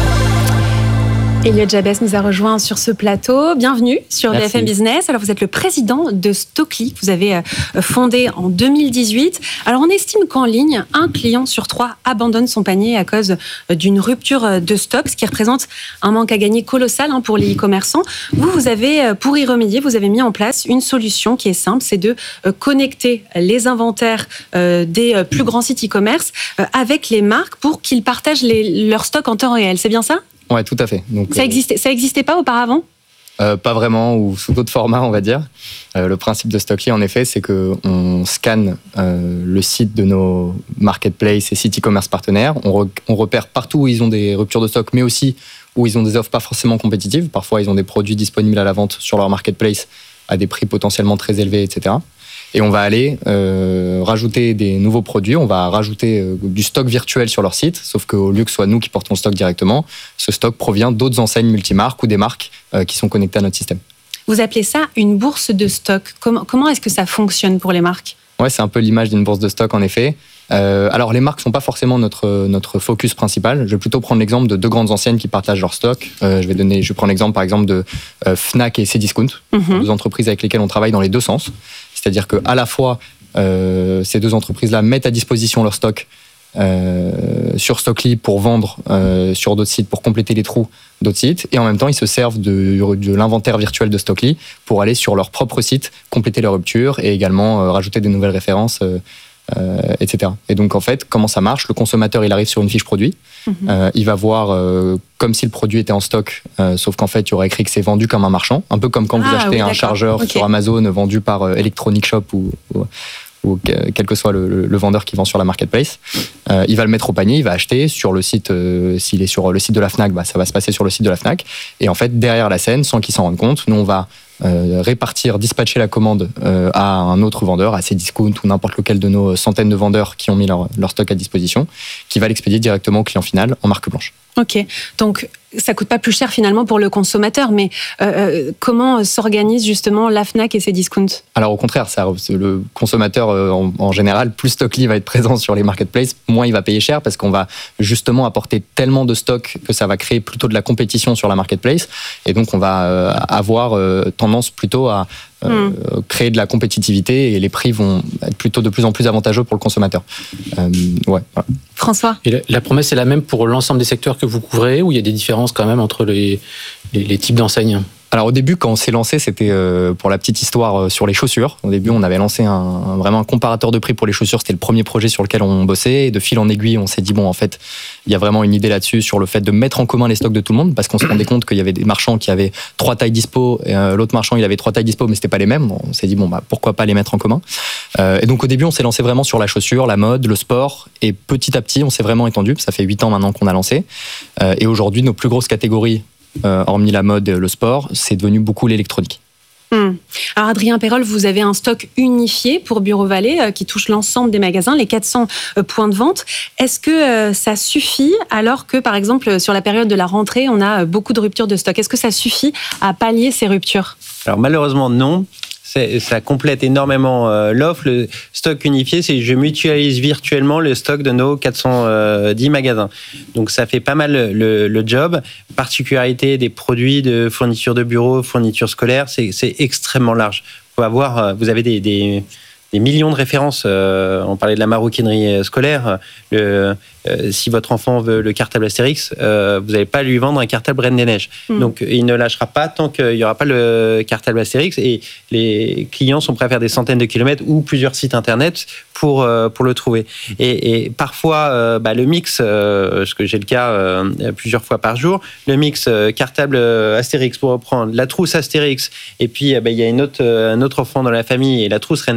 Elliot Jabès nous a rejoint sur ce plateau. Bienvenue sur Merci. B F M Business. Alors, vous êtes le président de Stockly, que vous avez fondé en deux mille dix-huit. Alors, on estime qu'en ligne, un client sur trois abandonne son panier à cause d'une rupture de stock, ce qui représente un manque à gagner colossal pour les e-commerçants. Vous, vous avez, pour y remédier, vous avez mis en place une solution qui est simple, c'est de connecter les inventaires des plus grands sites e-commerce avec les marques pour qu'ils partagent les, leur stock en temps réel. C'est bien ça ? Ouais, tout à fait. Donc, ça existait, ça existait pas auparavant ? euh, Pas vraiment, ou sous d'autres formats, on va dire. Euh, le principe de Stockly, en effet, c'est qu'on scanne euh, le site de nos marketplaces et sites e-commerce partenaires. On, re, on repère partout où ils ont des ruptures de stock, mais aussi où ils ont des offres pas forcément compétitives. Parfois, ils ont des produits disponibles à la vente sur leur marketplace à des prix potentiellement très élevés, et cetera. Et on va aller euh, rajouter des nouveaux produits, on va rajouter euh, du stock virtuel sur leur site, sauf qu'au lieu que ce soit nous qui portons le stock directement, ce stock provient d'autres enseignes multimarques ou des marques euh, qui sont connectées à notre système. Vous appelez ça une bourse de stock. Comment, comment est-ce que ça fonctionne pour les marques ? Ouais, c'est un peu l'image d'une bourse de stock en effet. Euh, alors les marques ne sont pas forcément notre, notre focus principal. Je vais plutôt prendre l'exemple de deux grandes enseignes qui partagent leur stock. Euh, je vais donner, je vais prendre l'exemple par exemple de euh, Fnac et Cdiscount, mm-hmm. deux entreprises avec lesquelles on travaille dans les deux sens. C'est-à-dire qu'à la fois, euh, ces deux entreprises-là mettent à disposition leur stock euh, sur Stockly pour vendre euh, sur d'autres sites, pour compléter les trous d'autres sites, et en même temps, ils se servent de, de l'inventaire virtuel de Stockly pour aller sur leur propre site, compléter leur rupture et également euh, rajouter des nouvelles références, euh, euh, et cetera. Et donc, en fait, comment ça marche ? Le consommateur, il arrive sur une fiche produit, mmh. euh, il va voir euh, comme si le produit était en stock, euh, sauf qu'en fait, il y aurait écrit que c'est vendu comme un marchand, un peu comme quand ah, vous achetez oui, un chargeur okay. sur Amazon vendu par euh, Electronic Shop ou, ou, ou quel que soit le, le, le vendeur qui vend sur la marketplace. Euh, il va le mettre au panier, il va acheter sur le site, euh, s'il est sur le site de la Fnac, bah, ça va se passer sur le site de la Fnac. Et en fait, derrière la scène, sans qu'il s'en rende compte, nous, on va Euh, répartir, dispatcher la commande euh, à un autre vendeur, à Cdiscount ou n'importe lequel de nos centaines de vendeurs qui ont mis leur, leur stock à disposition, qui va l'expédier directement au client final en marque blanche. Ok, donc ça coûte pas plus cher finalement pour le consommateur, mais euh, comment s'organise justement la Fnac et Cdiscount ? Alors au contraire, ça, le consommateur euh, en, en général, plus Stockly va être présent sur les marketplaces, moins il va payer cher parce qu'on va justement apporter tellement de stock que ça va créer plutôt de la compétition sur la marketplace, et donc on va euh, avoir euh, tendance plutôt à euh, mmh. créer de la compétitivité et les prix vont être plutôt de plus en plus avantageux pour le consommateur. Euh, ouais, voilà. François ? Et la, la promesse est la même pour l'ensemble des secteurs que vous couvrez, ou il y a des différences quand même entre les, les, les types d'enseignes ? Alors au début, quand on s'est lancé, c'était euh, pour la petite histoire euh, sur les chaussures. Au début, on avait lancé un, un, vraiment un comparateur de prix pour les chaussures. C'était le premier projet sur lequel on bossait. Et de fil en aiguille, on s'est dit, bon, en fait, il y a vraiment une idée là-dessus sur le fait de mettre en commun les stocks de tout le monde, parce qu'on se rendait compte qu'il y avait des marchands qui avaient trois tailles dispo, et euh, l'autre marchand, il avait trois tailles dispo, mais c'était pas les mêmes. On s'est dit, bon, bah, pourquoi pas les mettre en commun. Euh, et donc au début, on s'est lancé vraiment sur la chaussure, la mode, le sport. Et petit à petit, on s'est vraiment étendu. Ça fait huit ans maintenant qu'on a lancé. Euh, et aujourd'hui, nos plus grosses catégories, Euh, hormis la mode et le sport, c'est devenu beaucoup l'électronique. Hum. Alors Adrien Perrol, vous avez un stock unifié pour Bureau Vallée euh, qui touche l'ensemble des magasins, les quatre cents euh, points de vente. Est-ce que euh, ça suffit alors que, par exemple, sur la période de la rentrée, on a beaucoup de ruptures de stock ? Est-ce que ça suffit à pallier ces ruptures ? Alors malheureusement, non. C'est, ça complète énormément euh, l'offre. Le stock unifié, c'est je mutualise virtuellement le stock de nos quatre cent dix magasins. Donc ça fait pas mal le, le job. Particularité des produits de fourniture de bureau, fourniture scolaire, c'est, c'est extrêmement large. Vous, avoir, vous avez des, des, des millions de références. Euh, on parlait de la maroquinerie scolaire. Le, euh, si votre enfant veut le cartable Astérix, euh, vous n'allez pas lui vendre un cartable Reine des Neiges. Mmh. Donc il ne lâchera pas tant qu'il n'y aura pas le cartable Astérix, et les clients sont prêts à faire des centaines de kilomètres ou plusieurs sites internet pour, euh, pour le trouver. Et, et parfois, euh, bah, le mix, euh, parce que j'ai le cas euh, plusieurs fois par jour, le mix euh, cartable Astérix pour reprendre, la trousse Astérix, et puis euh, bah, il y a une autre, euh, un autre enfant dans la famille et la trousse Reine des Neiges,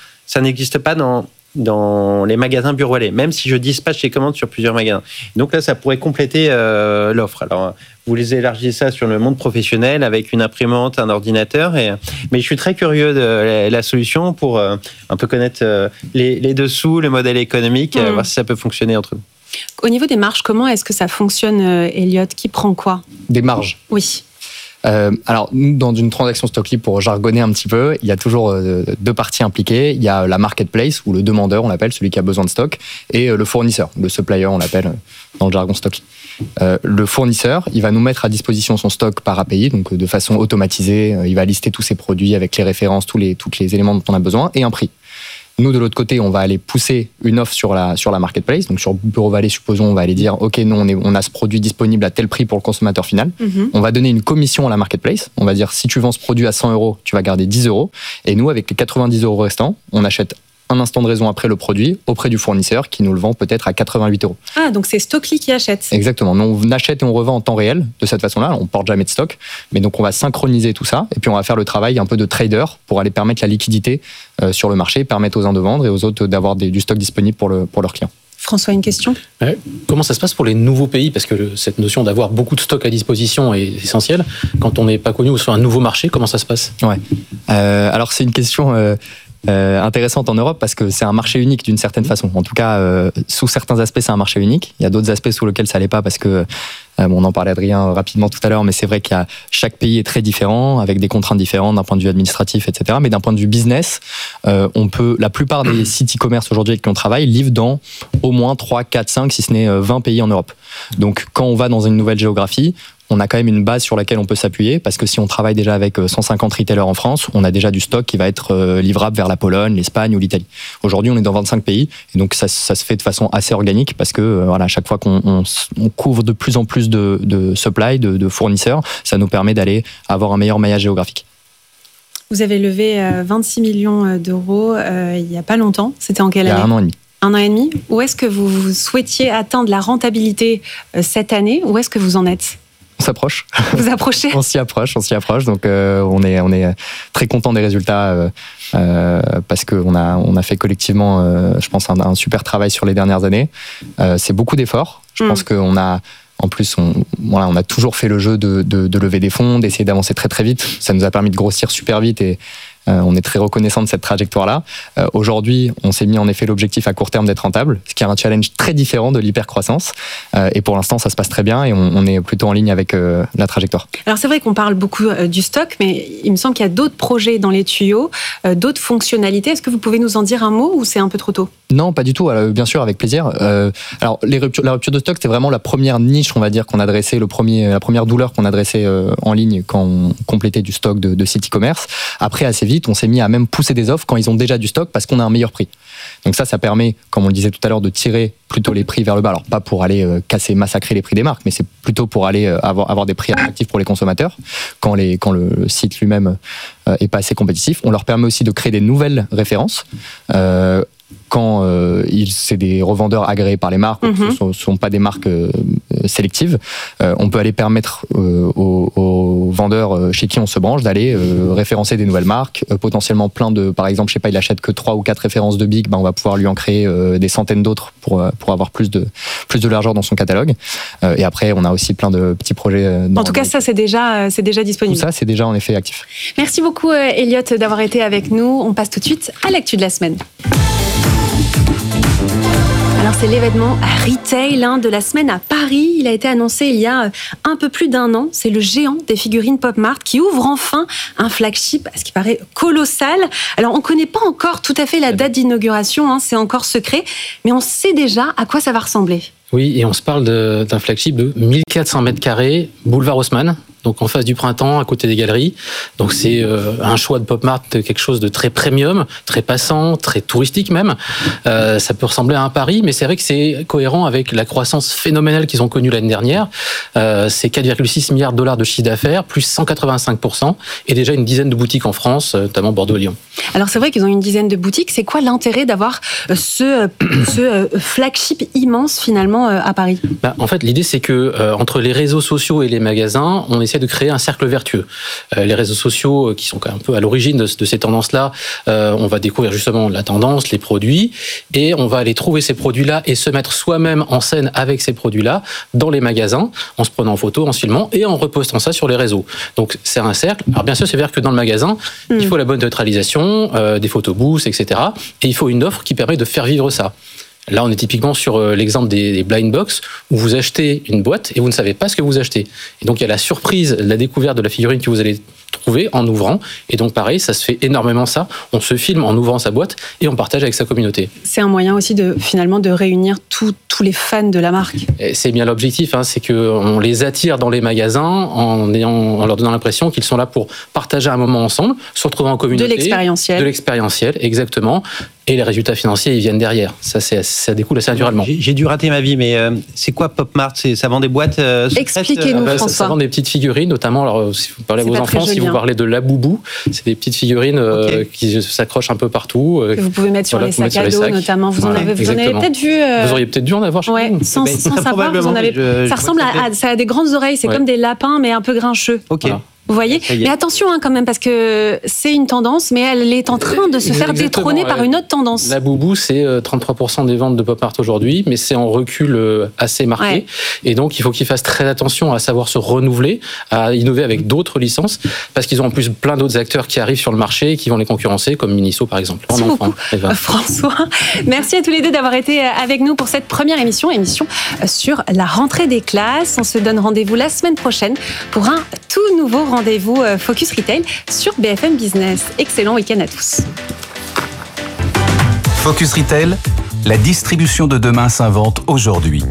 ça n'existe pas dans dans les magasins Burwallet, même si je dispatche les commandes sur plusieurs magasins. Donc là, ça pourrait compléter euh, l'offre. Alors, vous les élargissez ça sur le monde professionnel avec une imprimante, un ordinateur. Et... Mais je suis très curieux de la, la solution pour euh, un peu connaître euh, les, les dessous, le modèle économique, mmh. euh, voir si ça peut fonctionner entre nous. Au niveau des marges, comment est-ce que ça fonctionne, euh, Elliot ? Qui prend quoi ? Des marges ? Oui. Euh, alors, nous, dans une transaction Stockly, pour jargonner un petit peu, il y a toujours euh, deux parties impliquées. Il y a la marketplace, ou le demandeur, on l'appelle, celui qui a besoin de stock, et euh, le fournisseur, le supplier, on l'appelle euh, dans le jargon Stockly. Euh, le fournisseur, il va nous mettre à disposition son stock par A P I, donc euh, de façon automatisée. Euh, il va lister tous ses produits avec les références, tous les, tous les éléments dont on a besoin, et un prix. Nous, de l'autre côté, on va aller pousser une offre sur la, sur la marketplace. Donc, sur Burwallet, supposons, on va aller dire, OK, nous, on, est, on a ce produit disponible à tel prix pour le consommateur final. Mm-hmm. On va donner une commission à la marketplace. On va dire, si tu vends ce produit à cent euros, tu vas garder dix euros. Et nous, avec les quatre-vingt-dix euros restants, on achète un instant de raison après le produit auprès du fournisseur qui nous le vend peut-être à quatre-vingt-huit euros. Ah, donc c'est Stockly qui achète. Exactement. Nous, on achète et on revend en temps réel de cette façon-là. On porte jamais de stock. Mais donc, on va synchroniser tout ça et puis on va faire le travail un peu de trader pour aller permettre la liquidité euh, sur le marché, permettre aux uns de vendre et aux autres d'avoir des, du stock disponible pour, le, pour leurs clients. François, une question ? Ouais. Comment ça se passe pour les nouveaux pays ? Parce que le, cette notion d'avoir beaucoup de stock à disposition est essentielle. Quand on n'est pas connu ou sur un nouveau marché, comment ça se passe ? Ouais. Euh, alors, c'est une question... Euh, Euh, intéressante en Europe parce que c'est un marché unique d'une certaine façon. En tout cas, euh, sous certains aspects, c'est un marché unique. Il y a d'autres aspects sous lesquels ça l'est pas parce que euh, bon, on en parlait Adrien rapidement tout à l'heure, mais c'est vrai qu'il y a chaque pays est très différent avec des contraintes différentes d'un point de vue administratif, et cetera. Mais d'un point de vue business, euh, on peut. La plupart des sites e-commerce aujourd'hui avec qui on travaille livrent dans au moins trois, quatre, cinq, si ce n'est vingt pays en Europe. Donc, quand on va dans une nouvelle géographie, on a quand même une base sur laquelle on peut s'appuyer parce que si on travaille déjà avec cent cinquante retailers en France, on a déjà du stock qui va être livrable vers la Pologne, l'Espagne ou l'Italie. Aujourd'hui, on est dans vingt-cinq pays et donc ça, ça se fait de façon assez organique parce que voilà, à chaque fois qu'on on, on couvre de plus en plus de, de supply, de, de fournisseurs, ça nous permet d'aller avoir un meilleur maillage géographique. Vous avez levé vingt-six millions d'euros euh, il n'y a pas longtemps. C'était en quelle année ? Il y a un an et demi. Un an et demi. Où est-ce que vous, vous souhaitiez atteindre la rentabilité euh, cette année ? Où est-ce que vous en êtes ? On s'approche. Vous approchez ? On s'y approche, on s'y approche. Donc euh, on est on est très content des résultats euh, euh, parce que on a on a fait collectivement, euh, je pense, un, un super travail sur les dernières années. Euh, c'est beaucoup d'efforts. Je mm. pense qu'on a en plus, on, voilà, on a toujours fait le jeu de, de, de lever des fonds, d'essayer d'avancer très très vite. Ça nous a permis de grossir super vite et euh, on est très reconnaissant de cette trajectoire-là. Euh, aujourd'hui, on s'est mis en effet l'objectif à court terme d'être rentable, ce qui est un challenge très différent de l'hypercroissance. Euh, et pour l'instant, ça se passe très bien et on, on est plutôt en ligne avec euh, la trajectoire. Alors c'est vrai qu'on parle beaucoup euh, du stock, mais il me semble qu'il y a d'autres projets dans les tuyaux, euh, d'autres fonctionnalités. Est-ce que vous pouvez nous en dire un mot ou c'est un peu trop tôt ? Non, pas du tout. Alors, bien sûr, avec plaisir. Euh, alors, les ruptures, la rupture de stock, c'était vraiment la première niche, on va dire, qu'on adressait, le premier, la première douleur qu'on adressait euh, en ligne quand on complétait du stock de, de site e-commerce. Après, assez vite, on s'est mis à même pousser des offres quand ils ont déjà du stock parce qu'on a un meilleur prix. Donc ça, ça permet, comme on le disait tout à l'heure, de tirer plutôt les prix vers le bas. Alors, pas pour aller euh, casser, massacrer les prix des marques, mais c'est plutôt pour aller euh, avoir, avoir des prix attractifs pour les consommateurs quand, les, quand le, le site lui-même euh, est pas assez compétitif. On leur permet aussi de créer des nouvelles références. Euh, quand euh, ils, c'est des revendeurs agréés par les marques, mm-hmm. ce ne sont, sont pas des marques euh, sélectives, euh, on peut aller permettre euh, aux, aux vendeurs chez qui on se branche d'aller euh, référencer des nouvelles marques, euh, potentiellement plein de, par exemple, je sais pas, il achète que trois ou quatre références de Big, ben on va pouvoir lui en créer euh, des centaines d'autres pour, pour avoir plus de, plus de largeur dans son catalogue. Euh, et après, on a aussi plein de petits projets. Dans, en tout cas, ça, c'est déjà, c'est déjà disponible. Tout ça, c'est déjà en effet actif. Merci beaucoup, Elliot, d'avoir été avec nous. On passe tout de suite à l'actu de la semaine. Alors c'est l'événement retail hein, de la semaine à Paris. Il a été annoncé il y a un peu plus d'un an. C'est le géant des figurines PopMart qui ouvre enfin un flagship, ce qui paraît colossal. Alors on ne connaît pas encore tout à fait la date d'inauguration, hein, c'est encore secret, mais on sait déjà à quoi ça va ressembler. Oui, et on se parle de, d'un flagship de mille quatre cents mètres carrés, boulevard Haussmann, donc en face du Printemps, à côté des galeries. Donc c'est euh, un choix de PopMart, quelque chose de très premium, très passant, très touristique même. Euh, ça peut ressembler à un Paris, mais c'est vrai que c'est cohérent avec la croissance phénoménale qu'ils ont connue l'année dernière. Euh, c'est quatre virgule six milliards de dollars de chiffre d'affaires, plus cent quatre-vingt-cinq pour cent, et déjà une dizaine de boutiques en France, notamment Bordeaux et Lyon. Alors c'est vrai qu'ils ont une dizaine de boutiques. C'est quoi l'intérêt d'avoir ce, ce flagship immense finalement à Paris ? Bah, en fait, l'idée c'est que euh, entre les réseaux sociaux et les magasins, on essaie de créer un cercle vertueux. Euh, les réseaux sociaux, qui sont quand même un peu à l'origine de, de ces tendances-là, euh, on va découvrir justement la tendance, les produits, et on va aller trouver ces produits-là et se mettre soi-même en scène avec ces produits-là dans les magasins, en se prenant en photo, en se filmant et en repostant ça sur les réseaux. Donc c'est un cercle. Alors bien sûr, c'est vrai que dans le magasin, mmh. il faut la bonne neutralisation. Euh, des photobooths, et cetera. Et il faut une offre qui permet de faire vivre ça. Là, on est typiquement sur euh, l'exemple des, des blind box, où vous achetez une boîte et vous ne savez pas ce que vous achetez. Et donc, il y a la surprise, la découverte de la figurine que vous allez trouver en ouvrant. Et donc, pareil, ça se fait énormément ça. On se filme en ouvrant sa boîte et on partage avec sa communauté. C'est un moyen aussi de, finalement, de réunir tout, tous les fans de la marque. Et c'est bien l'objectif, hein, c'est qu'on les attire dans les magasins en, ayant, en leur donnant l'impression qu'ils sont là pour partager un moment ensemble, se retrouver en communauté. De l'expérientiel. De l'expérientiel, exactement. Et les résultats financiers, ils viennent derrière. Ça, c'est, ça découle assez naturellement. J'ai, j'ai dû rater ma vie, mais euh, c'est quoi Pop Mart ? C'est, ça vend des boîtes euh, Expliquez-nous, euh, François. Ça, ça vend des petites figurines, notamment, alors, si vous parlez c'est à vos enfants, si vous hein. parlez de la boubou, c'est des petites figurines euh, okay. qui s'accrochent un peu partout. Euh, que vous pouvez mettre sur voilà, les sacs à dos, notamment. Vous, voilà, en avez, vous en avez peut-être vu... Euh... Vous auriez peut-être dû en avoir chez ouais, vous. Sans, ben, sans savoir, vous en avez... Je, ça je ressemble à, à... Ça a des grandes oreilles, c'est ouais. comme des lapins, mais un peu grincheux. Ok. Voilà. Vous voyez ? Mais attention hein, quand même, parce que c'est une tendance, mais elle est en train de se faire Exactement, détrôner ouais. par une autre tendance. La boubou, c'est trente-trois pour cent des ventes de Pop Mart aujourd'hui, mais c'est en recul assez marqué. Ouais. Et donc, il faut qu'ils fassent très attention à savoir se renouveler, à innover avec d'autres licences, parce qu'ils ont en plus plein d'autres acteurs qui arrivent sur le marché et qui vont les concurrencer, comme Miniso par exemple. Merci beaucoup, enfant, François. Merci à tous les deux d'avoir été avec nous pour cette première émission, émission sur la rentrée des classes. On se donne rendez-vous la semaine prochaine pour un tout nouveau rendez-vous Focus Retail sur B F M Business. Excellent week-end à tous. Focus Retail, la distribution de demain s'invente aujourd'hui.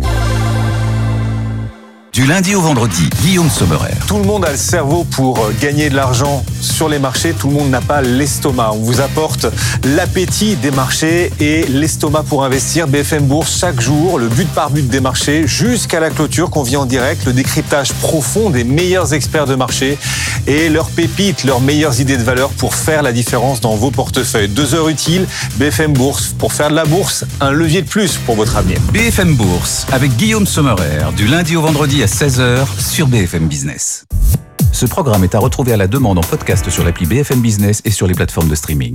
Du lundi au vendredi, Guillaume Sommerer. Tout le monde a le cerveau pour gagner de l'argent sur les marchés. Tout le monde n'a pas l'estomac. On vous apporte l'appétit des marchés et l'estomac pour investir. B F M Bourse, chaque jour, le but par but des marchés jusqu'à la clôture qu'on vit en direct. Le décryptage profond des meilleurs experts de marché et leurs pépites, leurs meilleures idées de valeur pour faire la différence dans vos portefeuilles. Deux heures utiles, B F M Bourse. Pour faire de la bourse, un levier de plus pour votre avenir. B F M Bourse avec Guillaume Sommerer, du lundi au vendredi à seize heures sur B F M Business. Ce programme est à retrouver à la demande en podcast sur l'appli B F M Business et sur les plateformes de streaming.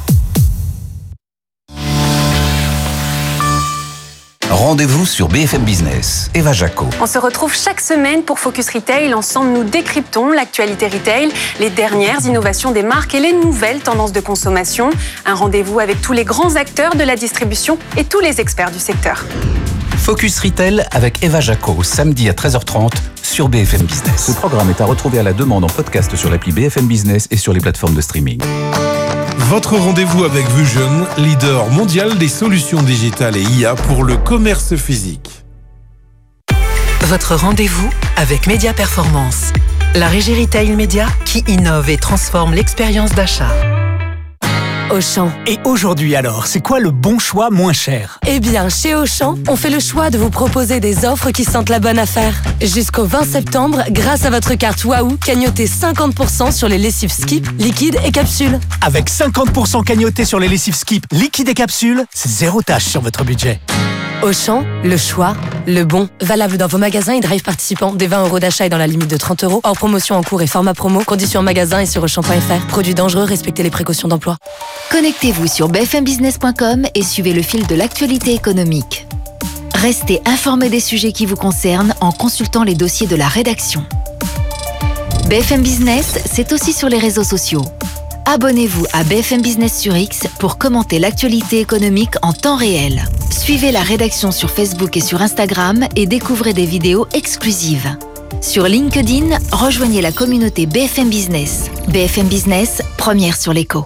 Rendez-vous sur B F M Business. Eva Jaco. On se retrouve chaque semaine pour Focus Retail. Ensemble, nous décryptons l'actualité retail, les dernières innovations des marques et les nouvelles tendances de consommation. Un rendez-vous avec tous les grands acteurs de la distribution et tous les experts du secteur. Focus Retail avec Eva Jaco, samedi à treize heures trente sur B F M Business. Ce programme est à retrouver à la demande en podcast sur l'appli B F M Business et sur les plateformes de streaming. Votre rendez-vous avec Vusion, leader mondial des solutions digitales et I A pour le commerce physique. Votre rendez-vous avec Média Performance, la régie retail média qui innove et transforme l'expérience d'achat. Auchan. Et aujourd'hui alors, c'est quoi le bon choix moins cher ? Eh bien, chez Auchan, on fait le choix de vous proposer des offres qui sentent la bonne affaire. Jusqu'au vingt septembre, grâce à votre carte Waouh, cagnotez cinquante pour cent sur les lessives Skip, liquides et capsules. Avec cinquante pour cent cagnotés sur les lessives Skip, liquides et capsules, c'est zéro tâche sur votre budget. Auchan, le choix, le bon. Valable dans vos magasins et drive participants. Des vingt euros d'achat et dans la limite de trente euros. Hors promotion en cours et format promo. Conditions en magasin et sur auchan point f r. Produits dangereux, respectez les précautions d'emploi. Connectez-vous sur b f m business point com et suivez le fil de l'actualité économique. Restez informé des sujets qui vous concernent en consultant les dossiers de la rédaction. B F M Business, c'est aussi sur les réseaux sociaux. Abonnez-vous à B F M Business sur X pour commenter l'actualité économique en temps réel. Suivez la rédaction sur Facebook et sur Instagram et découvrez des vidéos exclusives. Sur LinkedIn, rejoignez la communauté B F M Business. B F M Business, première sur l'écho.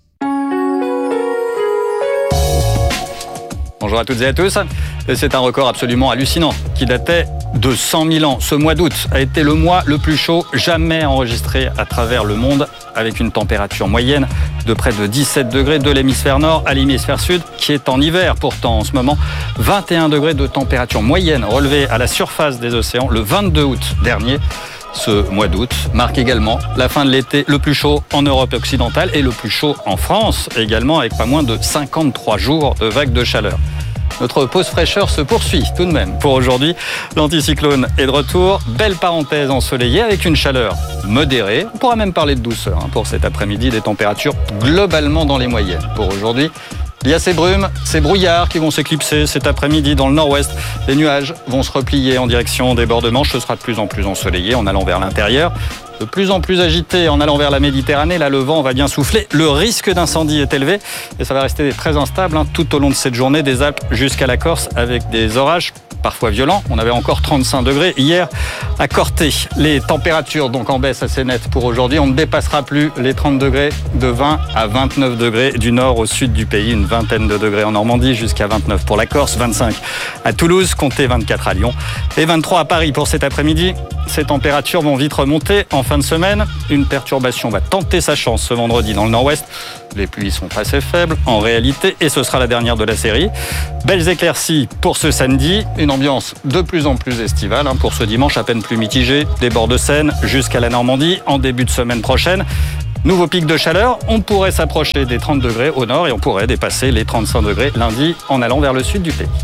Bonjour à toutes et à tous. C'est un record absolument hallucinant qui datait de cent mille ans. Ce mois d'août a été le mois le plus chaud jamais enregistré à travers le monde, avec une température moyenne de près de dix-sept degrés de l'hémisphère nord à l'hémisphère sud, qui est en hiver pourtant en ce moment. vingt et un degrés de température moyenne relevée à la surface des océans le vingt-deux août dernier. Ce mois d'août marque également la fin de l'été le plus chaud en Europe occidentale et le plus chaud en France également, avec pas moins de cinquante-trois jours de vagues de chaleur. Notre pause fraîcheur se poursuit tout de même. Pour aujourd'hui, l'anticyclone est de retour. Belle parenthèse ensoleillée avec une chaleur modérée. On pourra même parler de douceur hein, pour cet après-midi, des températures globalement dans les moyennes. Pour aujourd'hui, il y a ces brumes, ces brouillards qui vont s'éclipser cet après-midi dans le nord-ouest. Les nuages vont se replier en direction des bords de Manche. Ce sera de plus en plus ensoleillé en allant vers l'intérieur. De plus en plus agité en allant vers la Méditerranée. Là, le vent va bien souffler. Le risque d'incendie est élevé et ça va rester très instable hein, tout au long de cette journée, des Alpes jusqu'à la Corse, avec des orages parfois violents. On avait encore trente-cinq degrés hier à Corté. Les températures donc en baisse assez nette pour aujourd'hui. On ne dépassera plus les trente degrés, de vingt à vingt-neuf degrés du nord au sud du pays. Une vingtaine de degrés en Normandie, jusqu'à vingt-neuf pour la Corse, vingt-cinq à Toulouse, comptez vingt-quatre à Lyon et vingt-trois à Paris pour cet après-midi. Ces températures vont vite remonter en fin de semaine. Une perturbation va tenter sa chance ce vendredi dans le nord-ouest. Les pluies sont assez faibles en réalité et ce sera la dernière de la série. Belles éclaircies pour ce samedi. Une ambiance de plus en plus estivale hein, pour ce dimanche, à peine plus mitigé. Des bords de Seine jusqu'à la Normandie en début de semaine prochaine. Nouveau pic de chaleur, on pourrait s'approcher des trente degrés au nord et on pourrait dépasser les trente-cinq degrés lundi en allant vers le sud du pays.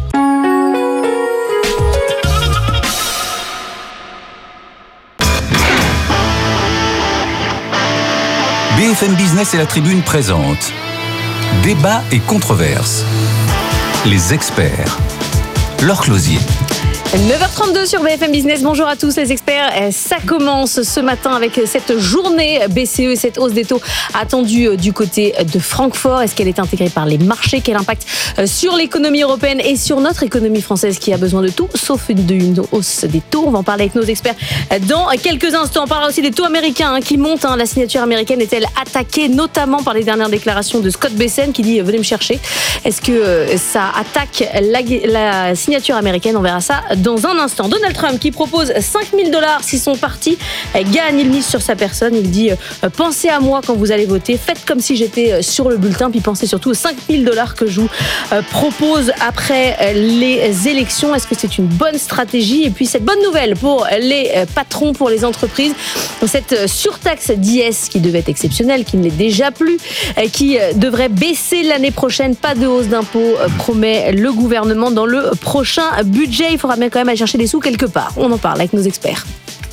B F M Business et la Tribune présentent Débat et controverses. Les experts. Laure Closier. neuf heures trente-deux sur B F M Business. Bonjour à tous les experts. Ça commence ce matin avec cette journée B C E et cette hausse des taux attendue du côté de Francfort. Est-ce qu'elle est intégrée par les marchés? Quel impact sur l'économie européenne et sur notre économie française qui a besoin de tout sauf une hausse des taux? On va en parler avec nos experts dans quelques instants. On parlera aussi des taux américains qui montent. La signature américaine est-elle attaquée, notamment par les dernières déclarations de Scott Bessent qui dit « venez me chercher ». Est-ce que ça attaque la, la signature américaine? On verra ça dans un instant. Donald Trump qui propose cinq mille dollars si son parti gagne. Il mise sur sa personne. Il dit « pensez à moi quand vous allez voter. Faites comme si j'étais sur le bulletin. Puis pensez surtout aux cinq mille dollars que je vous propose après les élections. » Est-ce que c'est une bonne stratégie? Et puis cette bonne nouvelle pour les patrons, pour les entreprises. Cette surtaxe d'I S qui devait être exceptionnelle, qui ne l'est déjà plus, qui devrait baisser l'année prochaine. Pas de hausse d'impôts, promet le gouvernement dans le prochain budget. Il faudra bien quand même aller chercher des sous quelque part. On en parle avec nos experts.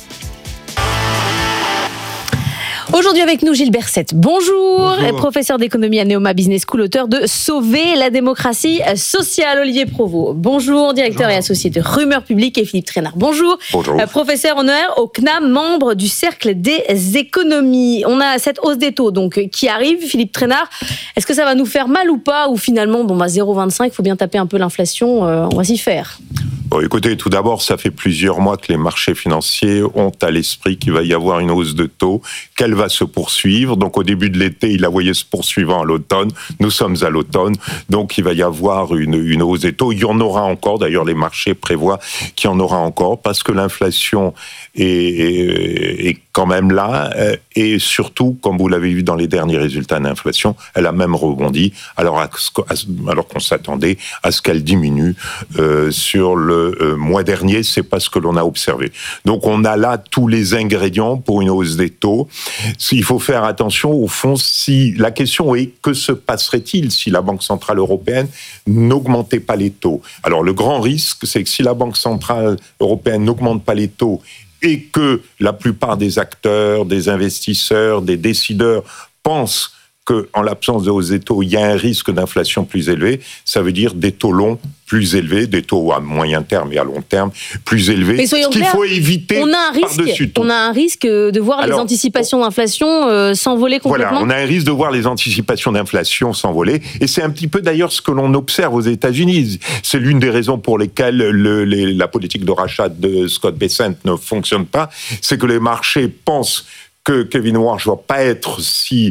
Aujourd'hui avec nous, Gilles Berset. Bonjour, Bonjour. Professeur d'économie à Neoma Business School, auteur de Sauver la démocratie sociale. Olivier Provost. Bonjour, directeur Bonjour. Et associé de Rumeurs Publiques. Et Philippe Trainard. Bonjour. Bonjour. Euh, professeur honoraire au C N A M, membre du Cercle des économies. On a cette hausse des taux donc qui arrive. Philippe Trainard, est-ce que ça va nous faire mal ou pas? Ou finalement, bon, bah, zéro virgule vingt-cinq, il faut bien taper un peu l'inflation, euh, on va s'y faire. Bon, écoutez, tout d'abord, ça fait plusieurs mois que les marchés financiers ont à l'esprit qu'il va y avoir une hausse de taux, qu'elle va se poursuivre. Donc, au début de l'été, ils la voyaient se poursuivant à l'automne. Nous sommes à l'automne, donc il va y avoir une, une hausse des taux. Il y en aura encore, d'ailleurs, les marchés prévoient qu'il y en aura encore, parce que l'inflation est, est, est quand même là, et surtout, comme vous l'avez vu dans les derniers résultats d'inflation, elle a même rebondi, alors, à, alors qu'on s'attendait à ce qu'elle diminue euh, sur le Euh, mois dernier, c'est pas ce que l'on a observé. Donc on a là tous les ingrédients pour une hausse des taux. Il faut faire attention, au fond, si la question est que se passerait-il si la Banque Centrale Européenne n'augmentait pas les taux? Alors le grand risque, c'est que si la Banque Centrale Européenne n'augmente pas les taux et que la plupart des acteurs, des investisseurs, des décideurs pensent qu'en l'absence de hausse des taux, il y a un risque d'inflation plus élevé, ça veut dire des taux longs plus élevés, des taux à moyen terme et à long terme plus élevés. Mais soyons ce qu'il clairs, faut éviter on a un risque, on a un risque de voir Alors, les anticipations d'inflation euh, s'envoler complètement. Voilà, on a un risque de voir les anticipations d'inflation s'envoler, et c'est un petit peu d'ailleurs ce que l'on observe aux États-Unis. C'est l'une des raisons pour lesquelles le, les, la politique de rachat de Scott Bessent ne fonctionne pas, c'est que les marchés pensent que Kevin Warsh ne va pas être si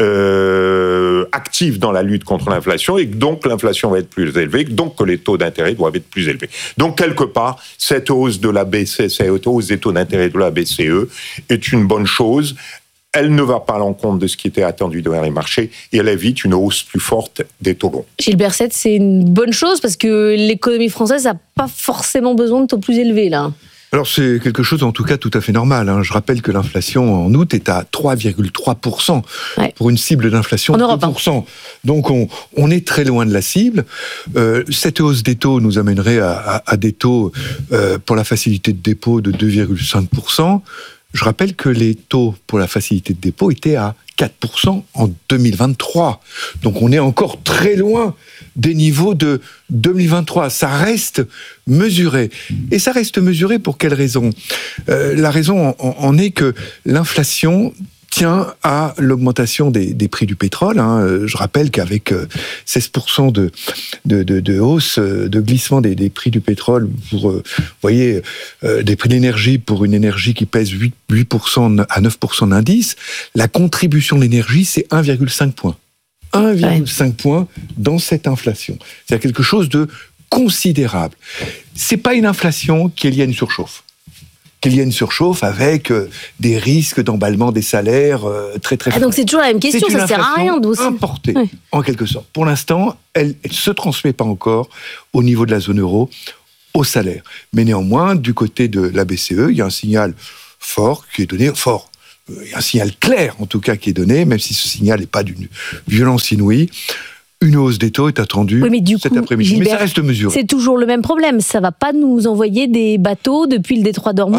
euh, actif dans la lutte contre l'inflation et que donc l'inflation va être plus élevée, donc que les taux d'intérêt doivent être plus élevés. Donc quelque part, cette hausse de la B C E, cette hausse des taux d'intérêt de la B C E est une bonne chose. Elle ne va pas à l'encontre de ce qui était attendu devant les marchés et elle évite une hausse plus forte des taux longs. Gilles Berset, c'est une bonne chose parce que l'économie française n'a pas forcément besoin de taux plus élevés là. Alors c'est quelque chose en tout cas tout à fait normal. Hein. Je rappelle que l'inflation en août est à trois virgule trois pour cent ouais. pour une cible d'inflation de deux pour cent. Donc on, on est très loin de la cible. Euh, cette hausse des taux nous amènerait à, à, à des taux euh, pour la facilité de dépôt de deux virgule cinq pour cent. Je rappelle que les taux pour la facilité de dépôt étaient à quatre pour cent en deux mille vingt-trois. Donc on est encore très loin des niveaux de deux mille vingt-trois. Ça reste mesuré. Et ça reste mesuré pour quelle raison ? euh, La raison en, en est que l'inflation tient à l'augmentation des, des prix du pétrole. Hein. Je rappelle qu'avec seize pour cent de, de, de, de hausse, de glissement des, des prix du pétrole, pour, vous voyez, euh, des prix de l'énergie pour une énergie qui pèse huit pour cent à neuf pour cent d'indice, la contribution de l'énergie, c'est un virgule cinq point. un virgule cinq point dans cette inflation. C'est quelque chose de considérable. C'est pas une inflation qui est liée à une surchauffe. Qu'il y a une surchauffe avec euh, des risques d'emballement des salaires euh, très très forts. Ah, donc c'est toujours la même question, ça sert à rien d'où importée, oui. en quelque sorte. Pour l'instant, elle ne se transmet pas encore au niveau de la zone euro au salaire. Mais néanmoins, du côté de la B C E, il y a un signal fort qui est donné, fort, il y a un signal clair en tout cas qui est donné, même si ce signal n'est pas d'une violence inouïe. Une hausse des taux est attendue oui, cet coup, après-midi, Gilbert, mais ça reste mesuré. C'est toujours le même problème, ça ne va pas nous envoyer des bateaux depuis le détroit d'Ormuz